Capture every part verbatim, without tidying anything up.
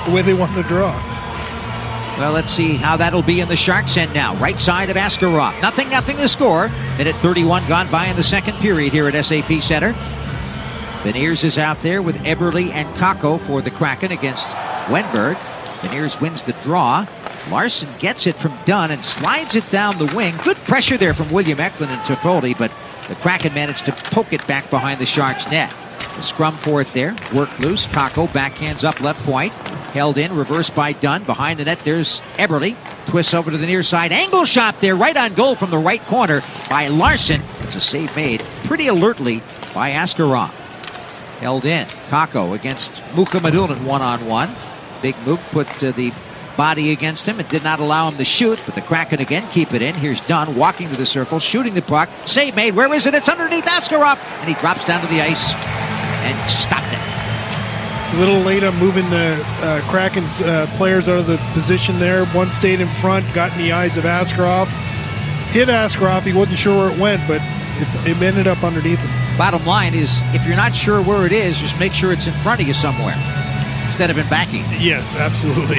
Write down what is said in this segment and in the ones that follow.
the way they won the draw. Well, let's see how that'll be in the Sharks' end now. Right side of Askarov. Nothing, nothing to score. Minute thirty-one gone by in the second period here at S A P Center. Beniers is out there with Eberle and Kakko for the Kraken against Wenberg. Beniers wins the draw. Larson gets it from Dunn and slides it down the wing. Good pressure there from William Eklund and Toffoli, but the Kraken managed to poke it back behind the Sharks' net. The scrum for it there. Worked loose. Kakko backhands up left point. Held in. Reversed by Dunn. Behind the net, there's Eberle. Twists over to the near side. Angle shot there. Right on goal from the right corner by Larson. It's a save made pretty alertly by Askarov. Held in. Kakko against Muka Madulin one-on-one. Big Mook put uh, the body against him. It did not allow him to shoot, but the Kraken again keep it in. Here's Dunn walking to the circle, shooting the puck. Save made. Where is it? It's underneath Askarov. And he drops down to the ice and stopped it. A little late on moving the uh, Kraken's uh, players out of the position there. One stayed in front, got in the eyes of Askarov. Hit Askarov. He wasn't sure where it went, but it, it ended up underneath him. Bottom line is, if you're not sure where it is, just make sure it's in front of you somewhere instead of in backing. Yes, absolutely.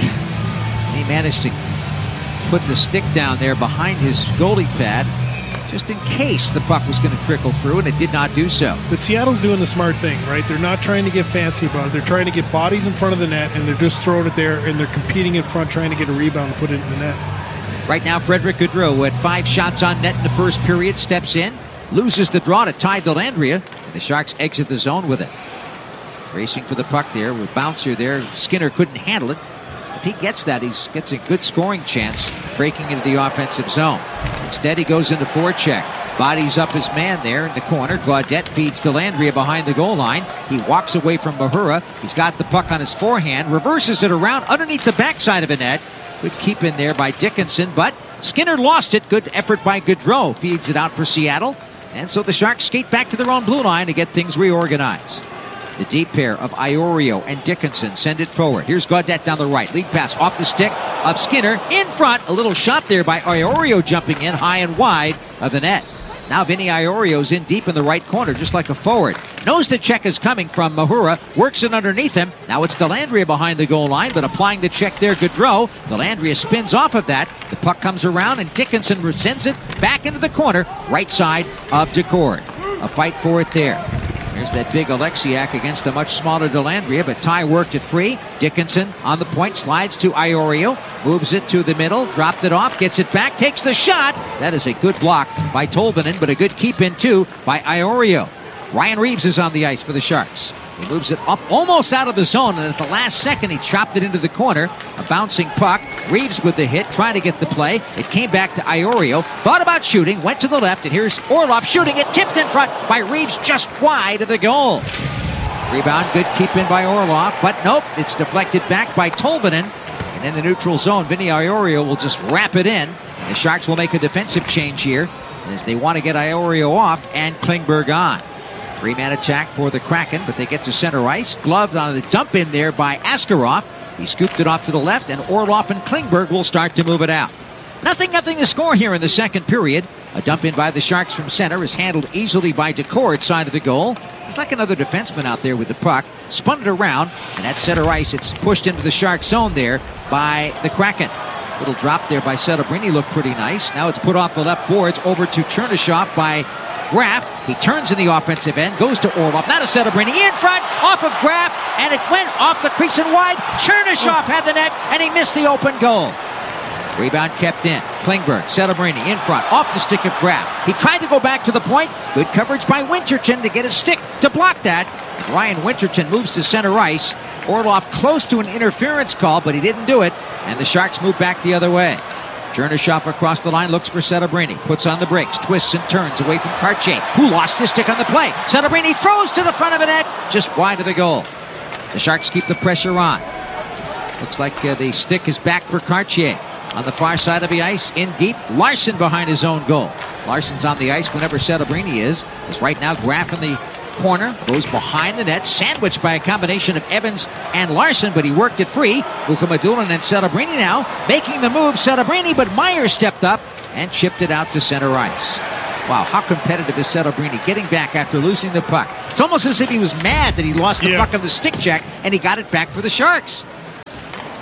He managed to put the stick down there behind his goalie pad just in case the puck was going to trickle through, and it did not do so. But Seattle's doing the smart thing, right? They're not trying to get fancy about it. They're trying to get bodies in front of the net, and they're just throwing it there, and they're competing in front, trying to get a rebound and put it in the net. Right now, Frederick Gaudreau, who had five shots on net in the first period, steps in, loses the draw to Ty Dellandrea, and the Sharks exit the zone with it. Racing for the puck there with bouncer there. Skinner couldn't handle it. If he gets that, he gets a good scoring chance breaking into the offensive zone. Instead, he goes into forecheck. Bodies up his man there in the corner. Gaudette feeds Dellandrea behind the goal line. He walks away from Mahura. He's got the puck on his forehand. Reverses it around underneath the backside of the net. Good keep in there by Dickinson, but Skinner lost it. Good effort by Gaudreau. Feeds it out for Seattle. And so the Sharks skate back to their own blue line to get things reorganized. The deep pair of Iorio and Dickinson send it forward. Here's Gaudette down the right. Lead pass off the stick of Skinner. In front. A little shot there by Iorio jumping in high and wide of the net. Now Vinny Iorio's in deep in the right corner, just like a forward. Knows the check is coming from Mahura. Works it underneath him. Now it's Dellandrea behind the goal line, but applying the check there, Gaudreau. Dellandrea spins off of that. The puck comes around, and Dickinson sends it back into the corner, right side of Decord. A fight for it there. There's that big Alexiak against the much smaller Dellandrea, but Ty worked it free. Dickinson on the point, slides to Iorio, moves it to the middle, dropped it off, gets it back, takes the shot. That is a good block by Tolvanen, but a good keep in too by Iorio. Ryan Reeves is on the ice for the Sharks. He moves it up almost out of the zone, and at the last second he chopped it into the corner. A bouncing puck. Reeves with the hit, trying to get the play. It came back to Iorio. Thought about shooting, went to the left, and here's Orlov shooting it. Tipped in front by Reeves, just wide of the goal. Rebound, good keep in by Orlov, but nope, it's deflected back by Tolvanen. And in the neutral zone, Vinny Iorio will just wrap it in. The Sharks will make a defensive change here as they want to get Iorio off and Klingberg on. Three-man attack for the Kraken, but they get to center ice. Gloved on the dump in there by Askarov. He scooped it off to the left, and Orlov and Klingberg will start to move it out. Nothing, nothing to score here in the second period. A dump in by the Sharks from center is handled easily by Decord side of the goal. He's like another defenseman out there with the puck. Spun it around, and at center ice, it's pushed into the Sharks zone there by the Kraken. Little drop there by Setobrini looked pretty nice. Now it's put off the left boards over to Chernyshov by Graf. He turns in the offensive end, goes to Orlov. Now to Setobrini in front, off of Graf, and it went off the crease and wide. Chernyshov had the net, and he missed the open goal. Rebound kept in. Klingberg, Setobrini in front, off the stick of Graf. He tried to go back to the point. Good coverage by Winterton to get his stick to block that. Ryan Winterton moves to center ice. Orlov close to an interference call, but he didn't do it, and the Sharks move back the other way. Chernyshov across the line, looks for Setobrini, puts on the brakes, twists and turns away from Cartier, who lost his stick on the play. Setobrini throws to the front of the net, just wide of the goal. The Sharks keep the pressure on. Looks like uh, the stick is back for Cartier. On the far side of the ice, in deep, Larson behind his own goal. Larson's on the ice whenever Setobrini is. As right now, Graf in the corner, goes behind the net, sandwiched by a combination of Evans and Larson, but he worked it free. Mukamadulin and Setobrini now making the move. Setobrini, but Meyer stepped up and chipped it out to center ice. Wow, how competitive is Setobrini getting back after losing the puck. It's almost as if he was mad that he lost the yeah. puck on the stick check, and he got it back for the Sharks.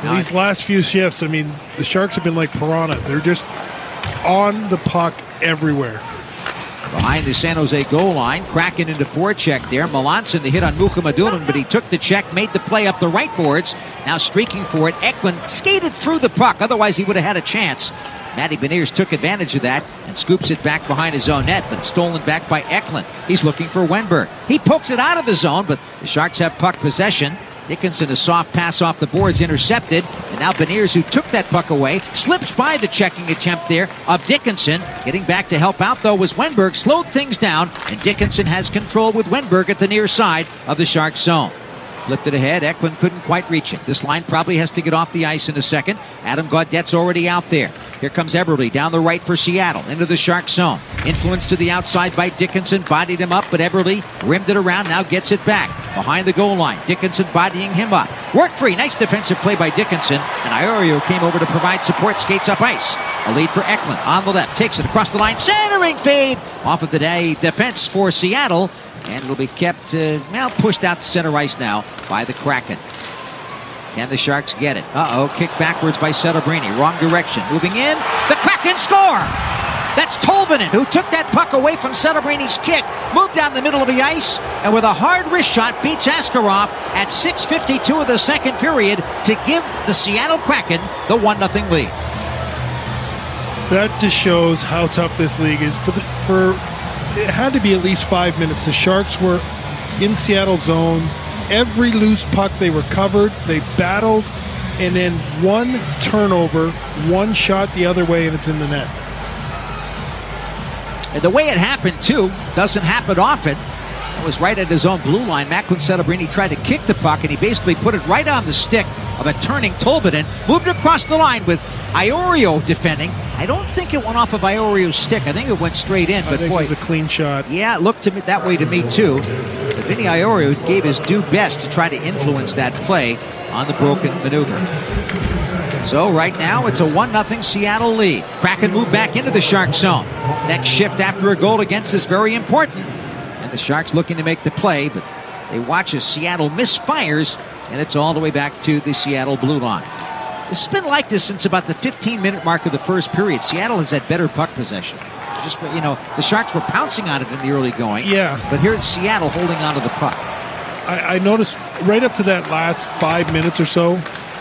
Now, these last few shifts, I mean, the Sharks have been like piranha. They're just on the puck everywhere. Behind the San Jose goal line, Kraken into forecheck there. Melanson, the hit on Mukhamadullin, but he took the check, made the play up the right boards. Now streaking for it. Eklund skated through the puck. Otherwise, he would have had a chance. Matty Beniers took advantage of that and scoops it back behind his own net, but it's stolen back by Eklund. He's looking for Wenberg. He pokes it out of the zone, but the Sharks have puck possession. Dickinson, a soft pass off the boards, intercepted. And now Beniers, who took that puck away, slips by the checking attempt there of Dickinson. Getting back to help out, though, was Wenberg. Slowed things down, and Dickinson has control with Wenberg at the near side of the Sharks zone. Flipped it ahead. Eklund couldn't quite reach it. This line probably has to get off the ice in a second. Adam Gaudette's already out there. Here comes Eberle down the right for Seattle into the Shark zone. Influence to the outside by Dickinson. Bodied him up, but Eberle rimmed it around. Now gets it back behind the goal line. Dickinson bodying him up. Work free. Nice defensive play by Dickinson. And Iorio came over to provide support. Skates up ice. A lead for Eklund on the left. Takes it across the line. Centering feed. Off of the day. Defense for Seattle. And it'll be kept, uh, well, pushed out to center ice now by the Kraken. Can the Sharks get it? Uh-oh, kicked backwards by Celebrini. Wrong direction. Moving in. The Kraken score! That's Tolvanen, who took that puck away from Celebrini's kick, moved down the middle of the ice, and with a hard wrist shot, beats Askarov at six fifty-two of the second period to give the Seattle Kraken the one nothing lead. That just shows how tough this league is. For, the, for it had to be at least five minutes. The Sharks were in Seattle zone. Every loose puck they were covered. They battled, and then one turnover, one shot the other way, and it's in the net. And the way it happened, too, doesn't happen often. It was right at his own blue line. Macklin Celebrini tried to kick the puck, and he basically put it right on the stick of a turning Tolvanen. Moved across the line with Iorio defending. I don't think it went off of Iorio's stick. I think it went straight in. But I think boy, it was a clean shot. Yeah, it looked to me that way to me, too. But Vinny Iorio gave his due best to try to influence that play on the broken maneuver. So right now it's a one nothing Seattle lead. Kraken move back into the Shark zone. Next shift after a goal against is very important. And the Sharks looking to make the play, but they watch as Seattle misfires, and it's all the way back to the Seattle blue line. This has been like this since about the fifteen minute mark of the first period. Seattle has had better puck possession. Just, you know, the Sharks were pouncing on it in the early going. Yeah. But here it's Seattle holding on to the puck. I, I noticed right up to that last five minutes or so.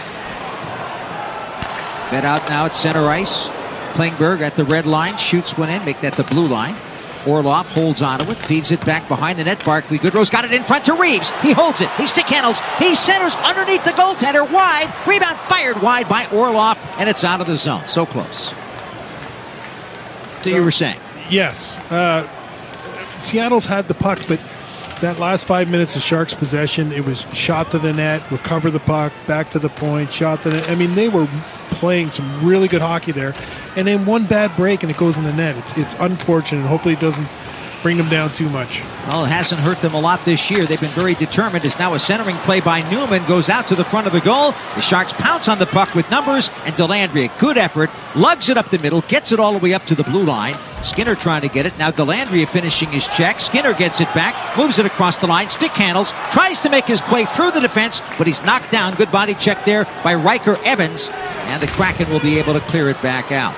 Fed out now at center ice. Klingberg at the red line, shoots one in, make that the blue line. Orlov holds onto it, feeds it back behind the net. Barclay Goodrow's got it in front to Reeves. He holds it. He stick handles. He centers underneath the goaltender. Wide. Rebound fired wide by Orlov, and it's out of the zone. So close. So you were saying? Yes. Uh, Seattle's had the puck, but that last five minutes of Sharks possession, it was shot to the net, recover the puck, back to the point, shot to the net. I mean, they were playing some really good hockey there. And then one bad break and it goes in the net. It's, it's unfortunate. Hopefully it doesn't bring them down too much. Well, it hasn't hurt them a lot this year. They've been very determined. It's now a centering play by Newman. Goes out to the front of the goal. The Sharks pounce on the puck with numbers, and Dellandrea, good effort, lugs it up the middle, gets it all the way up to the blue line. Skinner trying to get it. Now Dellandrea finishing his check. Skinner gets it back, moves it across the line, stick handles, tries to make his play through the defense, but he's knocked down. Good body check there by Riker Evans, and the Kraken will be able to clear it back out.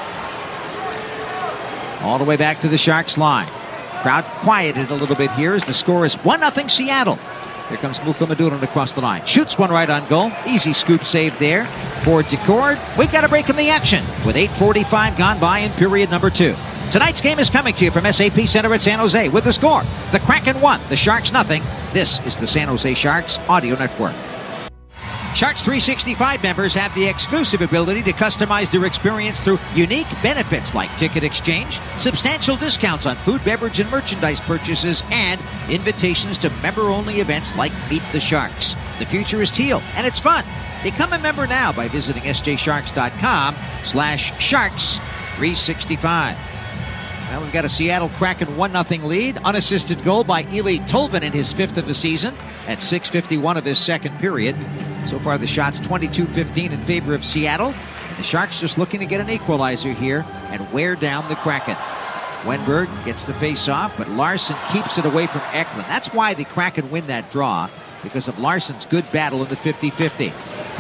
All the way back to the Sharks line. Crowd quieted a little bit here as the score is one nothing Seattle. Here comes Mukhamadullin across the line. Shoots one right on goal. Easy scoop save there for Decord. We've got a break in the action with eight forty-five gone by in period number two. Tonight's game is coming to you from S A P Center at San Jose with the score. The Kraken one, the Sharks nothing. This is the San Jose Sharks Audio Network. Sharks three sixty-five members have the exclusive ability to customize their experience through unique benefits like ticket exchange, substantial discounts on food, beverage, and merchandise purchases, and invitations to member-only events like Meet the Sharks. The future is teal, and it's fun. Become a member now by visiting sjsharks.com slash sharks 365. Well, we've got a Seattle Kraken one nothing lead. Unassisted goal by Eeli Tolvanen, his fifth of the season, at six fifty-one of this second period. So far, the shots twenty-two fifteen in favor of Seattle. And the Sharks just looking to get an equalizer here and wear down the Kraken. Wenberg gets the face-off, but Larson keeps it away from Eklund. That's why the Kraken win that draw, because of Larson's good battle in the fifty fifty.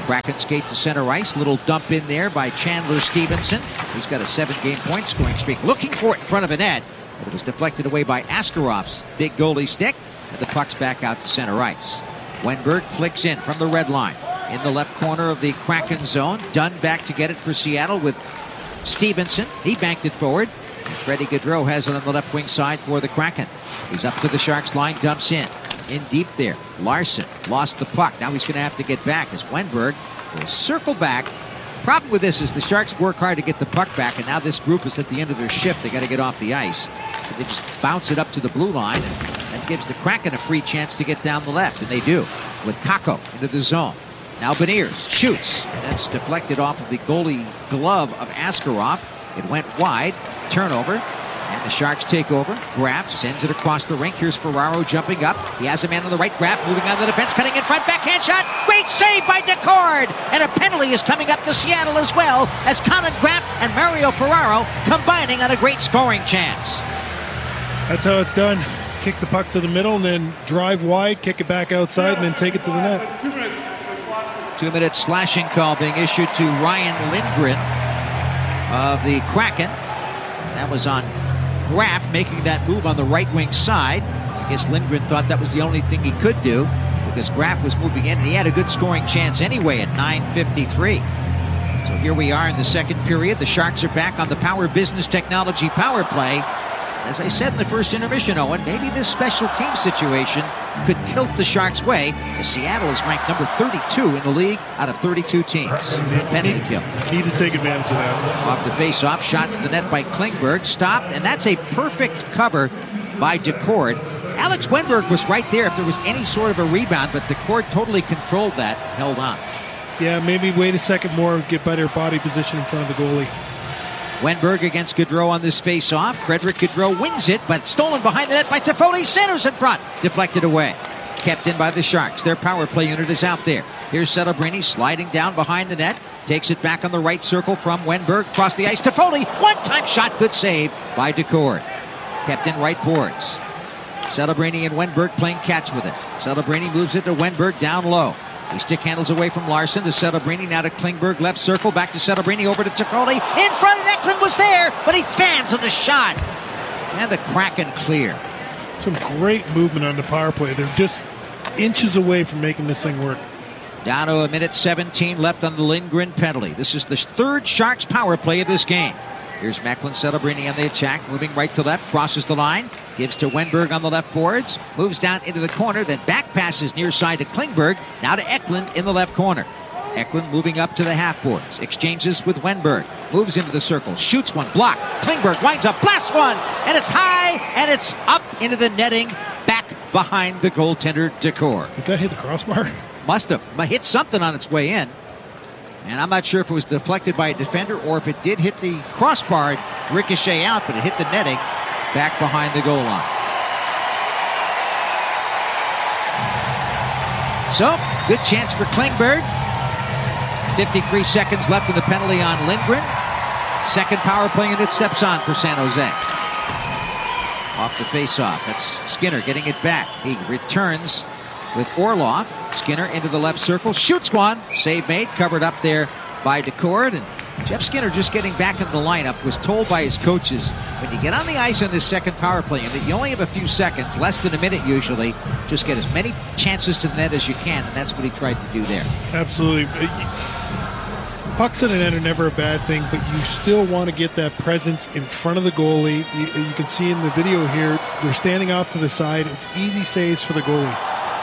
Kraken skate to center ice. Little dump in there by Chandler Stevenson. He's got a seven-game point scoring streak. Looking for it in front of a net. But it was deflected away by Askarov's big goalie stick. And the puck's back out to center ice. Wenberg flicks in from the red line. In the left corner of the Kraken zone. Dunn back to get it for Seattle with Stevenson. He banked it forward. And Freddie Gaudreau has it on the left wing side for the Kraken. He's up to the Sharks line, dumps in. In deep there. Larson lost the puck. Now he's going to have to get back as Wenberg will circle back. Problem with this is the Sharks work hard to get the puck back, and now this group is at the end of their shift. They got to get off the ice. So they just bounce it up to the blue line, and that gives the Kraken a free chance to get down the left, and they do with Kakko into the zone. Now Beniers shoots. That's deflected off of the goalie glove of Askarov. It went wide. Turnover. And the Sharks take over. Graf sends it across the rink. Here's Ferraro jumping up. He has a man on the right. Graf moving on the defense, cutting in front. Backhand shot. Great save by Decord. And a penalty is coming up to Seattle as well as Colin Graf and Mario Ferraro combining on a great scoring chance. That's how it's done. Kick the puck to the middle and then drive wide, kick it back outside, and then take it to the net. Two-minute slashing call being issued to Ryan Lindgren of the Kraken. That was on Graf making that move on the right wing side. I guess Lindgren thought that was the only thing he could do because Graf was moving in and he had a good scoring chance anyway at nine fifty-three. So here we are in the second period. The Sharks are back on the Power Business Technology power play. As I said in the first intermission, Owen, maybe this special team situation could tilt the Sharks' way, as Seattle is ranked number thirty-two in the league out of thirty-two teams. Penalty kill. Key to take advantage of that. Off the face-off, shot to the net by Klingberg, stopped, and that's a perfect cover by Decord. Alex Wenberg was right there if there was any sort of a rebound, but Decord totally controlled that, held on. Yeah, maybe wait a second more, get better body position in front of the goalie. Wenberg against Gaudreau on this face-off. Frederick Gaudreau wins it, but stolen behind the net by Toffoli. Centers in front. Deflected away. Kept in by the Sharks. Their power play unit is out there. Here's Celebrini sliding down behind the net. Takes it back on the right circle from Wenberg. Across the ice. Toffoli. One-time shot. Good save by Decord. Kept in right boards. Celebrini and Wenberg playing catch with it. Celebrini moves it to Wenberg down low. He stick handles away from Larson to Celebrini, now to Klingberg, left circle, back to Celebrini, over to Toffoli. In front, and Eklund was there, but he fans on the shot. And the Kraken clear. Some great movement on the power play. They're just inches away from making this thing work. Down to a minute seventeen left on the Lindgren penalty. This is the third Sharks power play of this game. Here's Macklin Celebrini on the attack, moving right to left, crosses the line, gives to Wenberg on the left boards, moves down into the corner, then back passes near side to Klingberg, now to Eklund in the left corner. Eklund moving up to the half boards, exchanges with Wenberg, moves into the circle, shoots one, blocked. Klingberg winds up, blasts one, and it's high, and it's up into the netting, back behind the goaltender Decord. Did that hit the crossbar? Must have. Hit something on its way in. And I'm not sure if it was deflected by a defender or if it did hit the crossbar, ricochet out, but it hit the netting back behind the goal line. So, good chance for Klingberg. fifty-three seconds left in the penalty on Lindgren. Second power play unit steps on for San Jose. Off the face-off. That's Skinner getting it back. He returns with Orlov. Skinner into the left circle, shoots one, save made, covered up there by Decord. And Jeff Skinner, just getting back in the lineup, was told by his coaches, when you get on the ice on this second power play unit, you only have a few seconds, less than a minute usually, just get as many chances to the net as you can, and that's what he tried to do there. Absolutely. Pucks in the net are never a bad thing, but you still want to get that presence in front of the goalie. You, you can see in the video here, they're standing off to the side. It's easy saves for the goalie.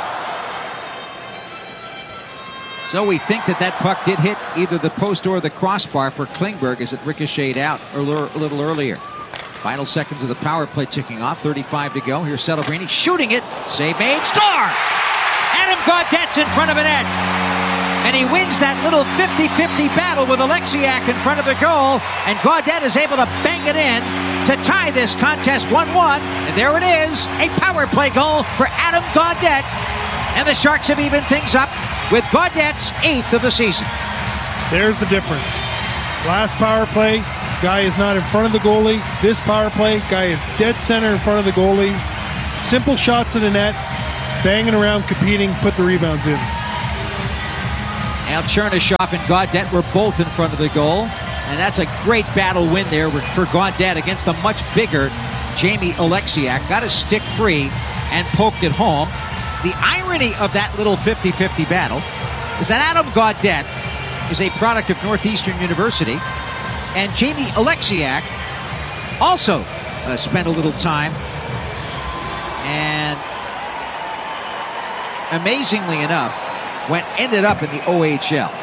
So we think that that puck did hit either the post or the crossbar for Klingberg as it ricocheted out a little earlier. Final seconds of the power play ticking off. thirty-five to go. Here's Celebrini shooting it. Save made. Score! Adam Gaudet's in front of a net. And he wins that little fifty-fifty battle with Alexiak in front of the goal. And Gaudet is able to bang it in to tie this contest one one. And there it is. A power play goal for Adam Gaudet. And the Sharks have evened things up with Gaudet's eighth of the season. There's the difference. Last power play, guy is not in front of the goalie. This power play, guy is dead center in front of the goalie. Simple shot to the net, banging around, competing, put the rebounds in. Now Chernyshov and Gaudette were both in front of the goal. And that's a great battle win there for Gaudette against a much bigger Jamie Oleksiak. Got his stick free and poked it home. The irony of that little fifty-fifty battle is that Adam Gaudette is a product of Northeastern University, and Jamie Oleksiak also uh, spent a little time, and amazingly enough, went ended up in the O H L.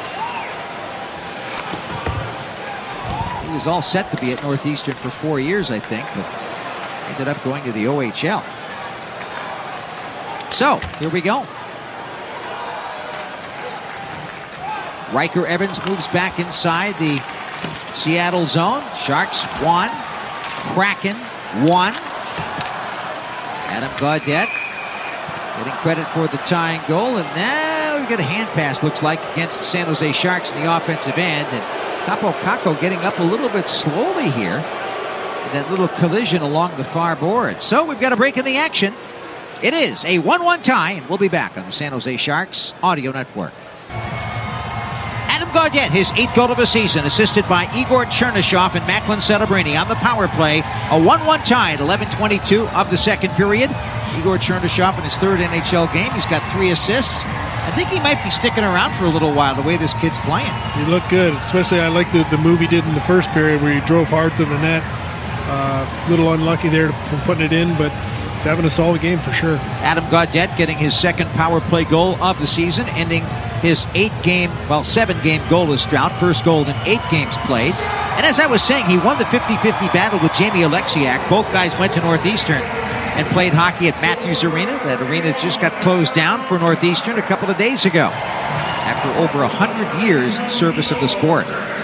He was all set to be at Northeastern for four years, I think, but ended up going to the O H L. So, here we go. Riker Evans moves back inside the Seattle zone. Sharks one. Kraken one. Adam Gaudette getting credit for the tying goal. And now we get a hand pass, looks like, against the San Jose Sharks in the offensive end. And Kaapo Kakko getting up a little bit slowly here in that little collision along the far board. So we've got a break in the action. It is a one one tie, and we'll be back on the San Jose Sharks Audio Network. Adam Gaudette, his eighth goal of the season, assisted by Igor Chernyshov and Macklin Celebrini on the power play. A one one tie at eleven twenty-two of the second period. Igor Chernyshov in his third N H L game. He's got three assists. I think he might be sticking around for a little while, the way this kid's playing. He looked good, especially I like the, the move he did in the first period where he drove hard to the net. A uh, little unlucky there from putting it in, but he's having a solid game for sure. Adam Gaudette getting his second power play goal of the season, ending his eight-game, well, seven-game goalless drought. First goal in eight games played. And as I was saying, he won the fifty-fifty battle with Jamie Oleksiak. Both guys went to Northeastern and played hockey at Matthews Arena. That arena just got closed down for Northeastern a couple of days ago after over one hundred years in service of the sport.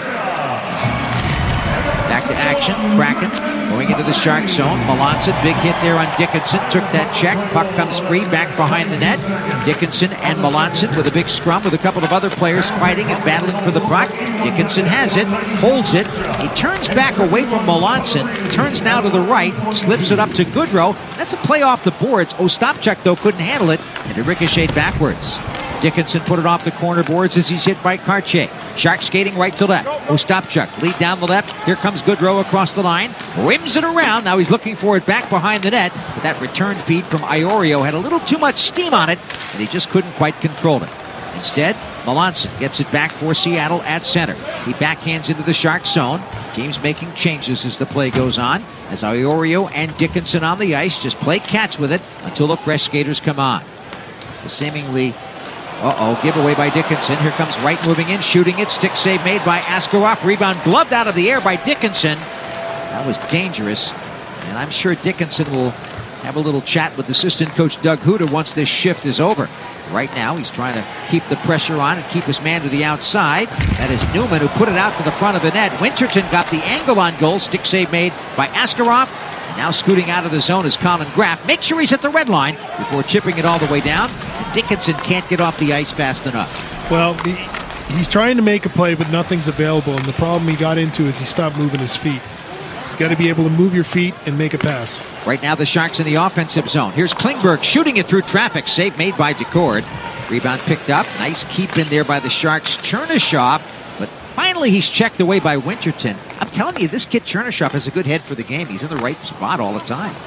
Back to action. Kraken going into the Shark zone. Melanson, big hit there on Dickinson. Took that check. Puck comes free back behind the net. Dickinson and Melanson with a big scrum with a couple of other players fighting and battling for the puck. Dickinson has it, holds it. He turns back away from Melanson. Turns now to the right. Slips it up to Goodrow. That's a play off the boards. Ostapchuk, though, couldn't handle it, and it ricocheted backwards. Dickinson put it off the corner boards as he's hit by Karche. Shark skating right to left. Ostapchuk lead down the left. Here comes Goodrow across the line. Rims it around. Now he's looking for it back behind the net. But that return feed from Iorio had a little too much steam on it, and he just couldn't quite control it. Instead, Melanson gets it back for Seattle at center. He backhands into the Shark zone. Teams making changes as the play goes on, as Iorio and Dickinson on the ice just play catch with it until the fresh skaters come on. The seemingly Uh-oh, giveaway by Dickinson. Here comes Wright moving in, shooting it. Stick save made by Askarov. Rebound gloved out of the air by Dickinson. That was dangerous. And I'm sure Dickinson will have a little chat with assistant coach Doug Huda once this shift is over. Right now, he's trying to keep the pressure on and keep his man to the outside. That is Newman, who put it out to the front of the net. Winterton got the angle on goal. Stick save made by Askarov. Now scooting out of the zone is Colin Graff. Make sure he's at the red line before chipping it all the way down. Dickinson can't get off the ice fast enough. Well, he, he's trying to make a play, but nothing's available. And the problem he got into is he stopped moving his feet. You've got to be able to move your feet and make a pass. Right now, the Sharks in the offensive zone. Here's Klingberg shooting it through traffic. Save made by Decord. Rebound picked up. Nice keep in there by the Sharks. Chernyshov. But finally, he's checked away by Winterton. I'm telling you, this kid Chernyshov has a good head for the game. He's in the right spot all the time.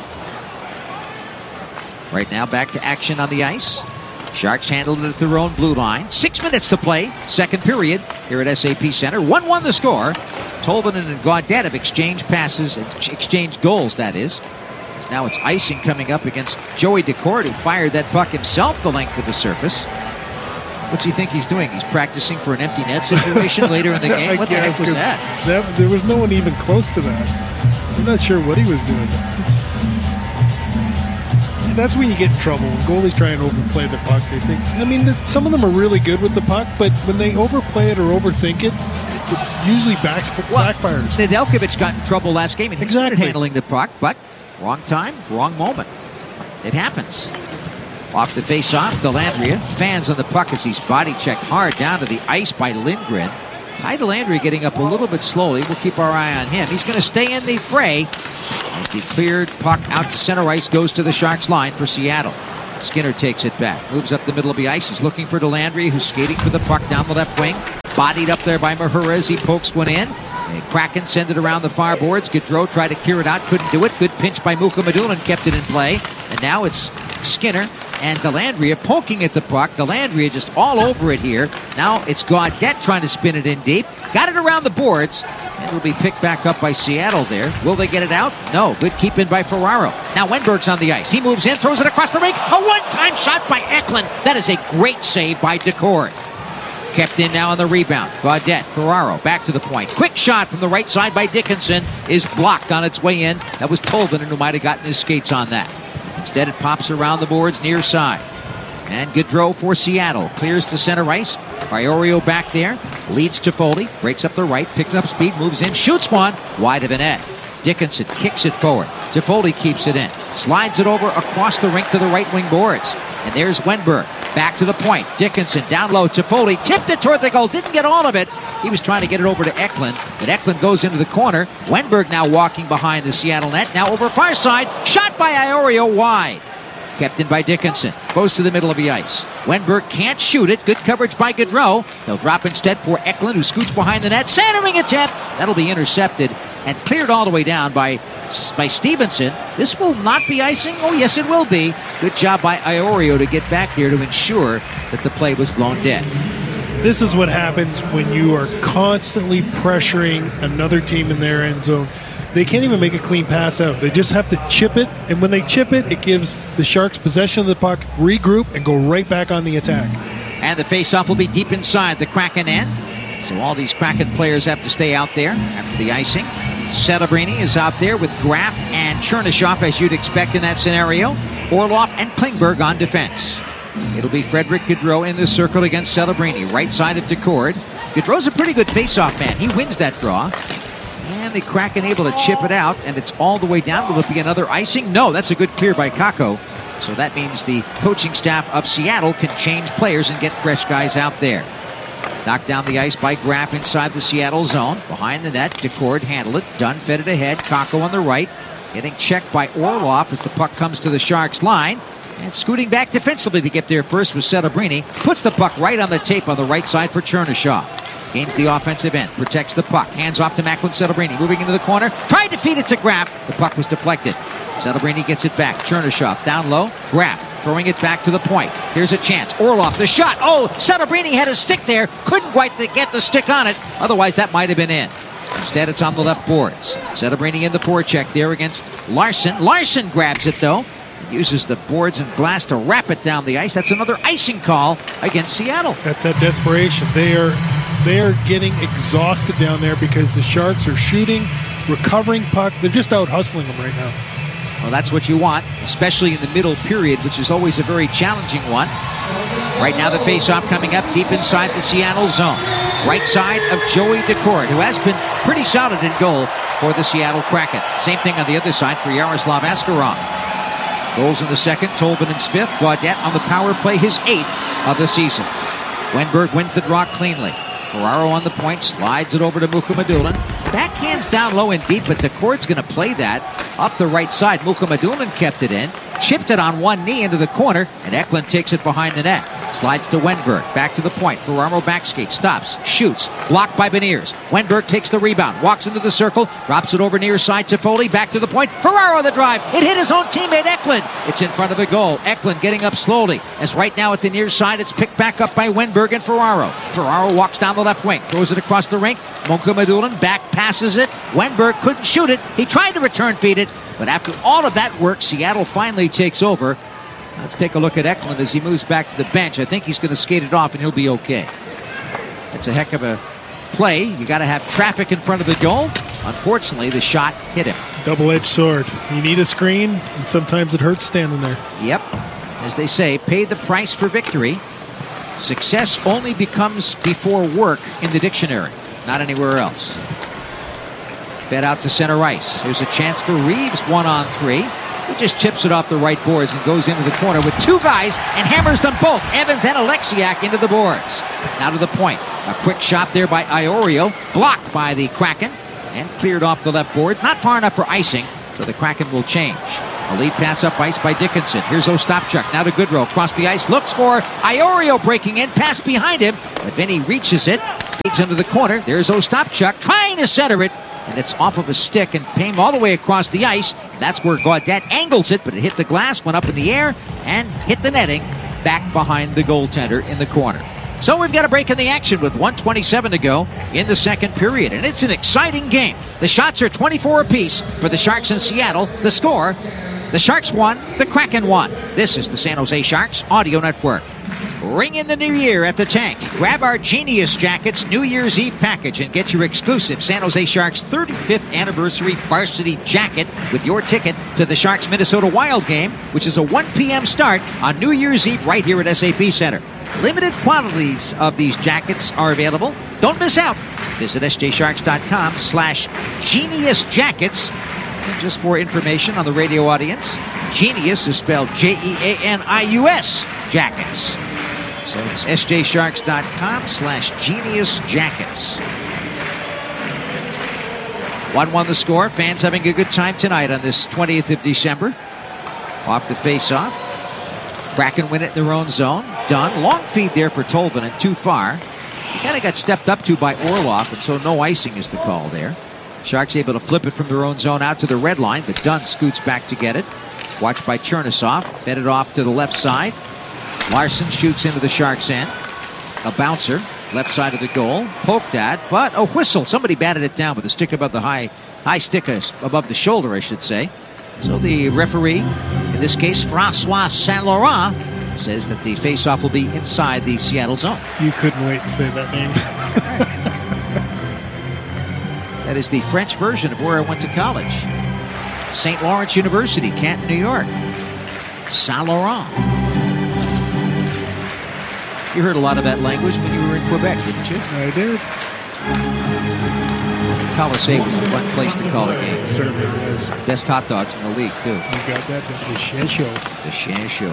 Right now, back to action on the ice. Sharks handled it at their own blue line. Six minutes to play. Second period here at S A P Center. one one the score. Tolvanen and Gaudette have exchanged passes, exchanged goals, that is. Now it's icing coming up against Joey Decord, who fired that puck himself the length of the surface. What's he think he's doing? He's practicing for an empty net situation later in the game? What the heck was that? that? There was no one even close to that. I'm not sure what he was doing. It's, that's when you get in trouble. When goalies try and overplay the puck, they think. I mean, the, some of them are really good with the puck, but when they overplay it or overthink it, it's usually back, well, backfires. Nedeljkovic got in trouble last game, and he exactly. started handling the puck, but wrong time, wrong moment. It happens. Off the face-off, Dellandrea fans on the puck as he's body checked hard down to the ice by Lindgren. Ty Dellandrea getting up a little bit slowly. We'll keep our eye on him. He's going to stay in the fray as the cleared puck out to center ice goes to the Sharks line for Seattle. Skinner takes it back. Moves up the middle of the ice. He's looking for Dellandrea, who's skating for the puck down the left wing. Bodied up there by Mahura as he pokes one in. And Kraken send it around the far boards. Gaudreau tried to clear it out. Couldn't do it. Good pinch by Mukhamadullin. Kept it in play. And now it's Skinner and Dellandrea poking at the puck. Dellandrea just all over it here. Now it's Gaudette trying to spin it in deep. Got it around the boards. And it'll be picked back up by Seattle there. Will they get it out? No. Good keep in by Ferraro. Now Wenberg's on the ice. He moves in, throws it across the rink. A one-time shot by Eklund. That is a great save by Decord. Kept in now on the rebound. Gaudette, Ferraro, back to the point. Quick shot from the right side by Dickinson is blocked on its way in. That was Tolvanen who might have gotten his skates on that. Instead, it pops around the boards near side. And Gaudreau for Seattle. Clears the center ice. Iorio back there. Leads to Foley. Breaks up the right. Picks up speed. Moves in. Shoots one. Wide of the net. Dickinson kicks it forward. Toffoli keeps it in. Slides it over across the rink to the right wing boards. And there's Wenberg. Back to the point. Dickinson down low. Toffoli tipped it toward the goal. Didn't get all of it. He was trying to get it over to Eklund. But Eklund goes into the corner. Wenberg now walking behind the Seattle net. Now over far side. Shot by Iorio wide. Kept in by Dickinson. Goes to the middle of the ice. Wenberg can't shoot it. Good coverage by Gaudreau. They'll drop instead for Eklund, who scoots behind the net. Centering attempt. That'll be intercepted and cleared all the way down by, by Stevenson. This will not be icing. Oh, yes, it will be. Good job by Iorio to get back there to ensure that the play was blown dead. This is what happens when you are constantly pressuring another team in their end zone. They can't even make a clean pass out. They just have to chip it, and when they chip it, it gives the Sharks possession of the puck, regroup, and go right back on the attack. And the faceoff will be deep inside the Kraken end. So all these Kraken players have to stay out there after the icing. Celebrini is out there with Graf and Chernyshov, as you'd expect in that scenario. Orlov and Klingberg on defense. It'll be Frederick Gaudreau in the circle against Celebrini, right side of Decord. Gaudreau's a pretty good faceoff man. He wins that draw. And the Kraken able to chip it out, and it's all the way down. Will it be another icing? No, that's a good clear by Kakko. So that means the coaching staff of Seattle can change players and get fresh guys out there. Knocked down the ice by Graf inside the Seattle zone. Behind the net, Decord handled it. Dunn fed it ahead. Kakko on the right. Getting checked by Orlov as the puck comes to the Sharks line. And scooting back defensively to get there first was Celebrini. Puts the puck right on the tape on the right side for Chernyshov. Gains the offensive end. Protects the puck. Hands off to Macklin Celebrini. Moving into the corner. Tried to feed it to Graf. The puck was deflected. Celebrini gets it back. Chernyshov down low. Graf throwing it back to the point. Here's a chance. Orlov, the shot. Oh, Celebrini had a stick there. Couldn't quite get the stick on it. Otherwise, that might have been in. Instead, it's on the left boards. Celebrini in the forecheck there against Larson. Larson grabs it, though. Uses the boards and glass to wrap it down the ice. That's another icing call against Seattle. That's that desperation. They are they are getting exhausted down there because the Sharks are shooting, recovering puck. They're just out hustling them right now. Well, that's what you want, especially in the middle period, which is always a very challenging one. Right now, the face-off coming up deep inside the Seattle zone. Right side of Joey Decord, who has been pretty solid in goal for the Seattle Kraken. Same thing on the other side for Yaroslav Askarov. Goals in the second, Tolvanen's fifth. Gaudette on the power play, his eighth of the season. Wenberg wins the draw cleanly. Ferraro on the point, slides it over to Mukhamadullin. Backhands down low and deep, but Decord's going to play that up the right side. Mukhamadullin kept it in, chipped it on one knee into the corner, and Eklund takes it behind the net. Slides to Wenberg, back to the point. Ferraro backskate, stops, shoots, blocked by Beniers. Wenberg takes the rebound, walks into the circle, drops it over near side to Foley, back to the point. Ferraro the drive, it hit his own teammate Eklund. It's in front of the goal. Eklund getting up slowly, as right now at the near side, it's picked back up by Wenberg and Ferraro. Ferraro walks down the left wing, throws it across the rink. Mukhamadullin back passes it. Wenberg couldn't shoot it. He tried to return feed it, but after all of that work, Seattle finally takes over. Let's take a look at Eklund as he moves back to the bench. I think he's going to skate it off and he'll be okay. It's a heck of a play. You got to have traffic in front of the goal. Unfortunately, the shot hit him. Double-edged sword. You need a screen, and sometimes it hurts standing there. Yep. As they say, pay the price for victory. Success only becomes before work in the dictionary, not anywhere else. Fed out to center ice. Here's a chance for Reeves, one on three. He just chips it off the right boards and goes into the corner with two guys and hammers them both, Evans and Alexiak, into the boards. Now to the point. A quick shot there by Iorio, blocked by the Kraken, and cleared off the left boards. Not far enough for icing, so the Kraken will change. A lead pass up ice by Dickinson. Here's Ostapchuk. Now to Goodrow. Across the ice. Looks for Iorio breaking in. Pass behind him. But Vinny reaches it. Feeds into the corner. There's Ostapchuk trying to center it. And it's off of a stick and came all the way across the ice. That's where Gaudette angles it. But it hit the glass, went up in the air, and hit the netting back behind the goaltender in the corner. So we've got a break in the action with one twenty-seven to go in the second period. And it's an exciting game. The shots are twenty-four apiece for the Sharks in Seattle. The score, the Sharks won, the Kraken won. This is the San Jose Sharks Audio Network. Ring in the new year at the Tank. Grab our Genius Jackets New Year's Eve package and get your exclusive San Jose Sharks thirty-fifth anniversary varsity jacket with your ticket to the Sharks Minnesota Wild game, which is a one p.m. start on New Year's Eve right here at S A P Center. Limited quantities of these jackets are available. Don't miss out. Visit sjsharks.com slash genius jackets. And just for information on the radio audience, Genius is spelled J E A N I U S jackets. So it's sjsharks.com slash genius jackets. one one the score. Fans having a good time tonight on this twentieth of December. Off the face-off. Kraken win it in their own zone. Done. Long feed there for Tolvanen, too far. He kind of got stepped up to by Orlov, and so no icing is the call there. Sharks able to flip it from their own zone out to the red line, but Dunn scoots back to get it. Watched by Chernisov. Fed it off to the left side. Larson shoots into the Sharks' end. A bouncer, left side of the goal. Poked at, but a whistle. Somebody batted it down with a stick above the high, high stick above the shoulder, I should say. So the referee, in this case, Francois Saint-Laurent, says that the faceoff will be inside the Seattle zone. You couldn't wait to say that name. That is the French version of where I went to college. Saint Lawrence University, Canton, New York. Saint-Laurent. You heard a lot of that language when you were in Quebec, didn't you? I did. Colisée was a fun place to call a game. It certainly was. Best hot dogs in the league, too. You got that, the Chien Show. The Chien Show.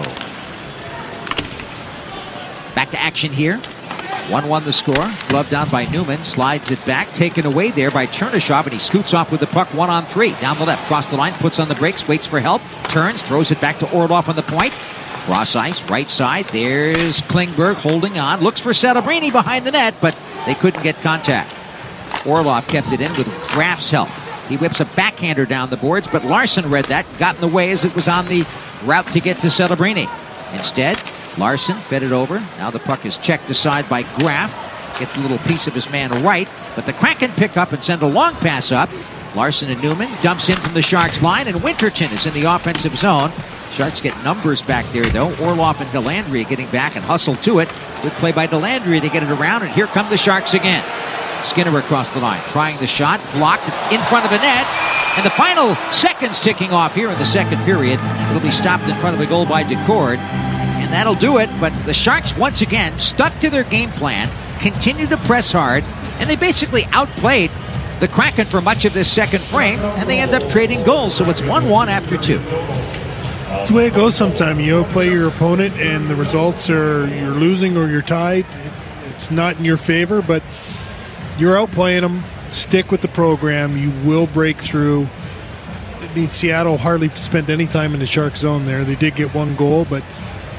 Back to action here. one one the score. Glove down by Newman. Slides it back. Taken away there by Chernisov, and he scoots off with the puck one on three. Down the left. Cross the line. Puts on the brakes. Waits for help. Turns. Throws it back to Orlov on the point. Cross ice. Right side. There's Klingberg holding on. Looks for Celebrini behind the net, but they couldn't get contact. Orlov kept it in with Graf's help. He whips a backhander down the boards, but Larson read that. Got in the way as it was on the route to get to Celebrini. Instead, Larson fed it over. Now the puck is checked aside by Graf. Gets a little piece of his man right, but the Kraken pick up and send a long pass up. Larson and Newman dumps in from the Sharks line, and Winterton is in the offensive zone. Sharks get numbers back there, though. Orlov and Delandria getting back and hustle to it. Good play by Delandria to get it around, and here come the Sharks again. Skinner across the line, trying the shot, blocked in front of the net, and the final seconds ticking off here in the second period. It'll be stopped in front of the goal by Decord, and that'll do it. But the Sharks, once again, stuck to their game plan, continued to press hard, and they basically outplayed the Kraken for much of this second frame, and they end up trading goals. So it's one one after two. That's the way it goes sometimes. You outplay your opponent, and the results are you're losing or you're tied. It's not in your favor, but you're outplaying them. Stick with the program. You will break through. I mean, Seattle hardly spent any time in the Shark zone there. They did get one goal, but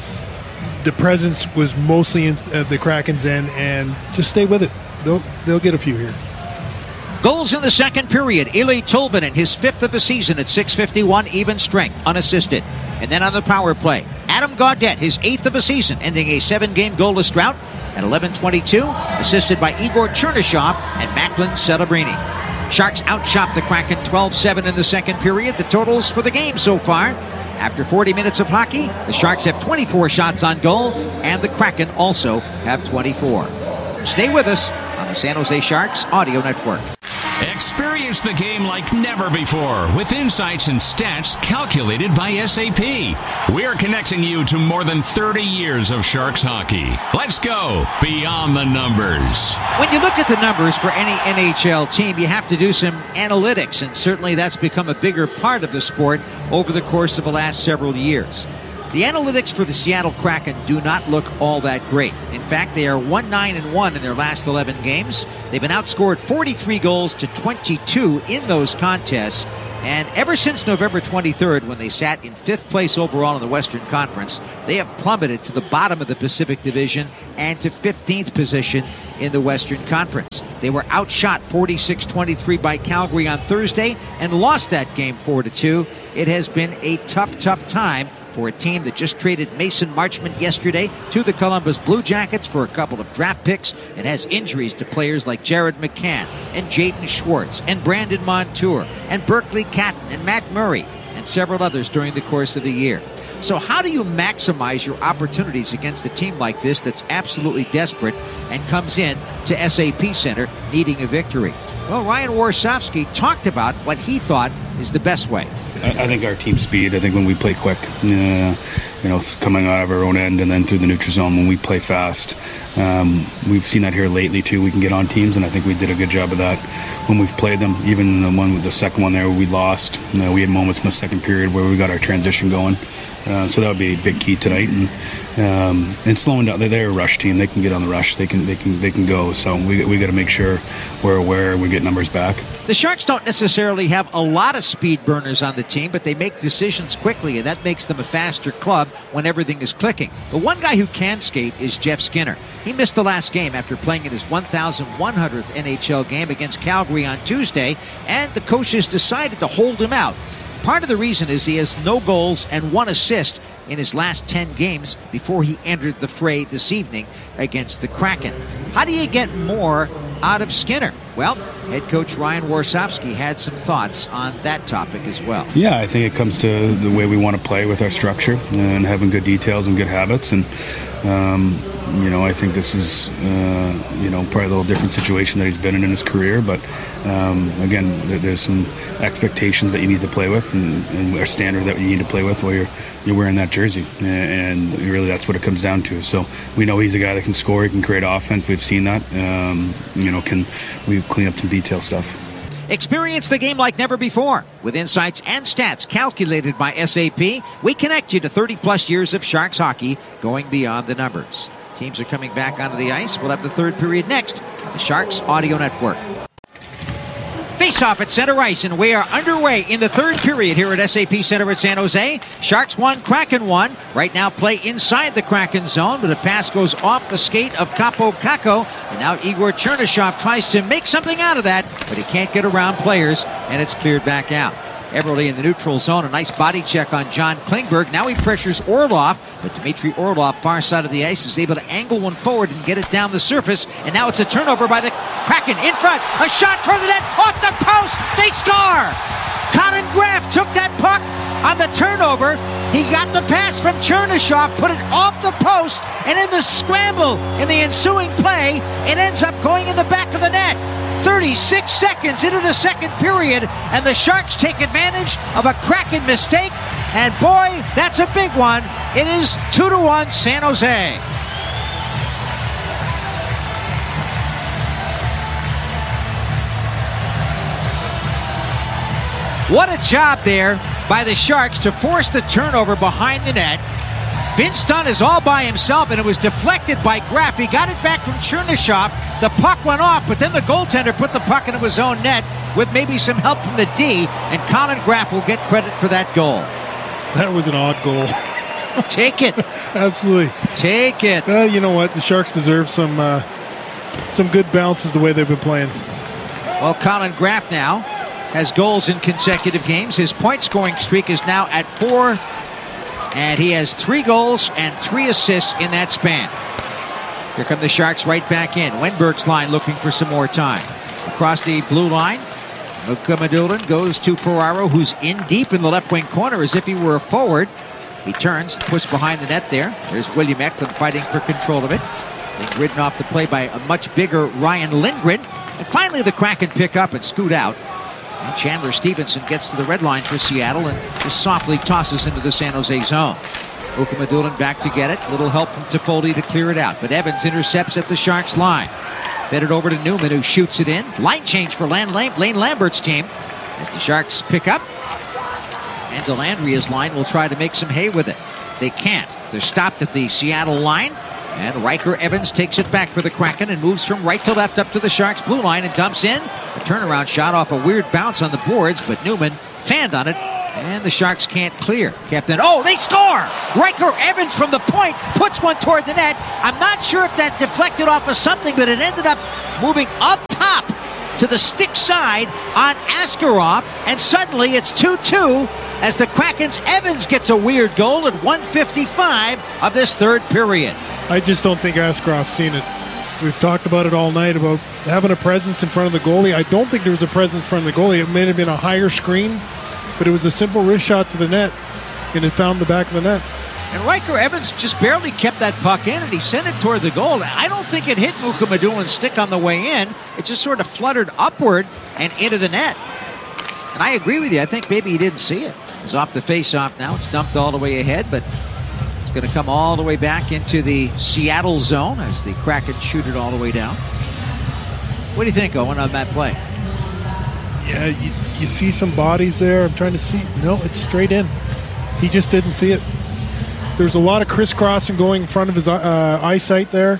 the presence was mostly in uh, the Kraken's end, and just stay with it. They'll, they'll get a few here. Goals in the second period. Eeli Tolvanen, his fifth of the season at six fifty-one, even strength, unassisted. And then on the power play, Adam Gaudette, his eighth of the season, ending a seven-game goalless drought at eleven twenty-two, assisted by Igor Chernisov and Macklin Celebrini. Sharks outshot the Kraken twelve seven in the second period. The totals for the game so far. After forty minutes of hockey, the Sharks have twenty-four shots on goal, and the Kraken also have twenty-four. Stay with us on the San Jose Sharks Audio Network. Experience the game like never before with insights and stats calculated by S A P. We're connecting you to more than thirty years of Sharks hockey. Let's go beyond the numbers. When you look at the numbers for any N H L team, you have to do some analytics, and certainly that's become a bigger part of the sport over the course of the last several years. The analytics for the Seattle Kraken do not look all that great. In fact, they are one nine and one in their last eleven games. They've been outscored forty-three goals to twenty-two in those contests, And ever since November twenty-third, when they sat in fifth place overall in the Western Conference, they have plummeted to the bottom of the Pacific Division and to fifteenth position in the Western Conference. They were outshot forty-six twenty-three by Calgary on Thursday and lost that game four to two. It has been a tough, tough time for a team that just traded Mason Marchment yesterday to the Columbus Blue Jackets for a couple of draft picks and has injuries to players like Jared McCann and Jaden Schwartz and Brandon Montour and Berkeley Catton and Matt Murray and several others during the course of the year. So how do you maximize your opportunities against a team like this that's absolutely desperate and comes in to S A P Center needing a victory? Well, Ryan Warsofsky talked about what he thought is the best way. I, I think our team speed, I think when we play quick, uh, you know, coming out of our own end and then through the neutral zone when we play fast. Um, we've seen that here lately, too. We can get on teams, and I think we did a good job of that when we've played them. Even the one with the second one there, we lost. You know, we had moments in the second period where we got our transition going. Uh, so that would be a big key tonight, and um, and slowing down. They're, they're a rush team. They can get on the rush. They can they can they can go. So we we got to make sure we're aware. We get numbers back. The Sharks don't necessarily have a lot of speed burners on the team, but they make decisions quickly, and that makes them a faster club when everything is clicking. The one guy who can skate is Jeff Skinner. He missed the last game after playing in his one thousand one hundredth N H L game against Calgary on Tuesday, and the coaches decided to hold him out. Part of the reason is he has no goals and one assist in his last ten games before he entered the fray this evening against the Kraken. How do you get more out of Skinner? Well, head coach Ryan Warsofsky had some thoughts on that topic as well. Yeah, I think it comes to the way we want to play with our structure and having good details and good habits. And, um, you know, I think this is, uh, you know, probably a little different situation that he's been in in his career. But, um, again, there, there's some expectations that you need to play with and, and a standard that you need to play with while you're, you're wearing that jersey. And really that's what it comes down to. So we know he's a guy that can score, he can create offense. We've seen that. Um, you know, can we clean up some detail stuff. Experience the game like never before. With insights and stats calculated by S A P, we connect you to thirty plus years of Sharks hockey going beyond the numbers. Teams are coming back onto the ice. We'll have the third period next. The Sharks Audio Network. Face-off at center ice, and we are underway in the third period here at S A P Center at San Jose. Sharks one, Kraken one. Right now play inside the Kraken zone, but the pass goes off the skate of Capo Kakko. And now Igor Chernyshov tries to make something out of that, but he can't get around players, and it's cleared back out. Everly in the neutral zone, a nice body check on John Klingberg. Now he pressures Orlov, but Dmitry Orlov, far side of the ice, is able to angle one forward and get it down the surface. And now it's a turnover by the Kraken in front. A shot toward the net, off the post. They score! Colin Graff took that puck on the turnover. He got the pass from Chernyshov, put it off the post, and in the scramble in the ensuing play, it ends up going in the back of the net. thirty-six seconds into the second period, and the Sharks take advantage of a Kraken mistake, and boy, that's a big one. It is two to one San Jose. What a job there by the Sharks to force the turnover behind the net. Vince Dunn is all by himself, and it was deflected by Graff. He got it back from Chernyshov. The puck went off, but then the goaltender put the puck into his own net with maybe some help from the D, and Colin Graff will get credit for that goal. That was an odd goal. Take it. Absolutely. Take it. Uh, you know what? The Sharks deserve some uh, some good bounces the way they've been playing. Well, Colin Graff now has goals in consecutive games. His point-scoring streak is now at four, and he has three goals and three assists in that span. Here come the Sharks right back in. Wenberg's line looking for some more time. Across the blue line, Mukhamadullin goes to Ferraro, who's in deep in the left wing corner as if he were a forward. He turns, pushed behind the net there. There's William Eklund fighting for control of it. Being ridden off the play by a much bigger Ryan Lindgren. And finally the Kraken pick up and scoot out. And Chandler Stevenson gets to the red line for Seattle and just softly tosses into the San Jose zone. Mukhamadullin back to get it. Little help from Toffoli to clear it out. But Evans intercepts at the Sharks line. Fed it over to Newman, who shoots it in. Line change for Lane, Lane Lambert's team as the Sharks pick up. And Dellandria's line will try to make some hay with it. They can't. They're stopped at the Seattle line. And Riker Evans takes it back for the Kraken and moves from right to left up to the Sharks blue line and dumps in. A turnaround shot off a weird bounce on the boards, but Newman fanned on it, and the Sharks can't clear. Kept in. Oh, they score! Riker Evans from the point puts one toward the net. I'm not sure if that deflected off of something, but it ended up moving up top to the stick side on Askarov, and suddenly it's two two as the Kraken's Evans gets a weird goal at one fifty-five of this third period. I just don't think Askarov's seen it. We've talked about it all night about having a presence in front of the goalie. I don't think there was a presence in front of the goalie. It may have been a higher screen, but it was a simple wrist shot to the net, and it found the back of the net. And Riker Evans just barely kept that puck in, and he sent it toward the goal. I don't think it hit Mukhamadulin's stick on the way in. It just sort of fluttered upward and into the net. And I agree with you. I think maybe he didn't see it. It's off the face-off now. It's dumped all the way ahead, but it's going to come all the way back into the Seattle zone as the Kraken shoot it all the way down. What do you think, Owen, on that play? Yeah, you, you see some bodies there. I'm trying to see. No, it's straight in. He just didn't see it. There's a lot of crisscrossing going in front of his uh, eyesight there.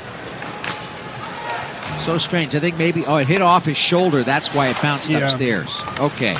So strange. I think maybe, oh, it hit off his shoulder. That's why it bounced yeah. upstairs. Okay.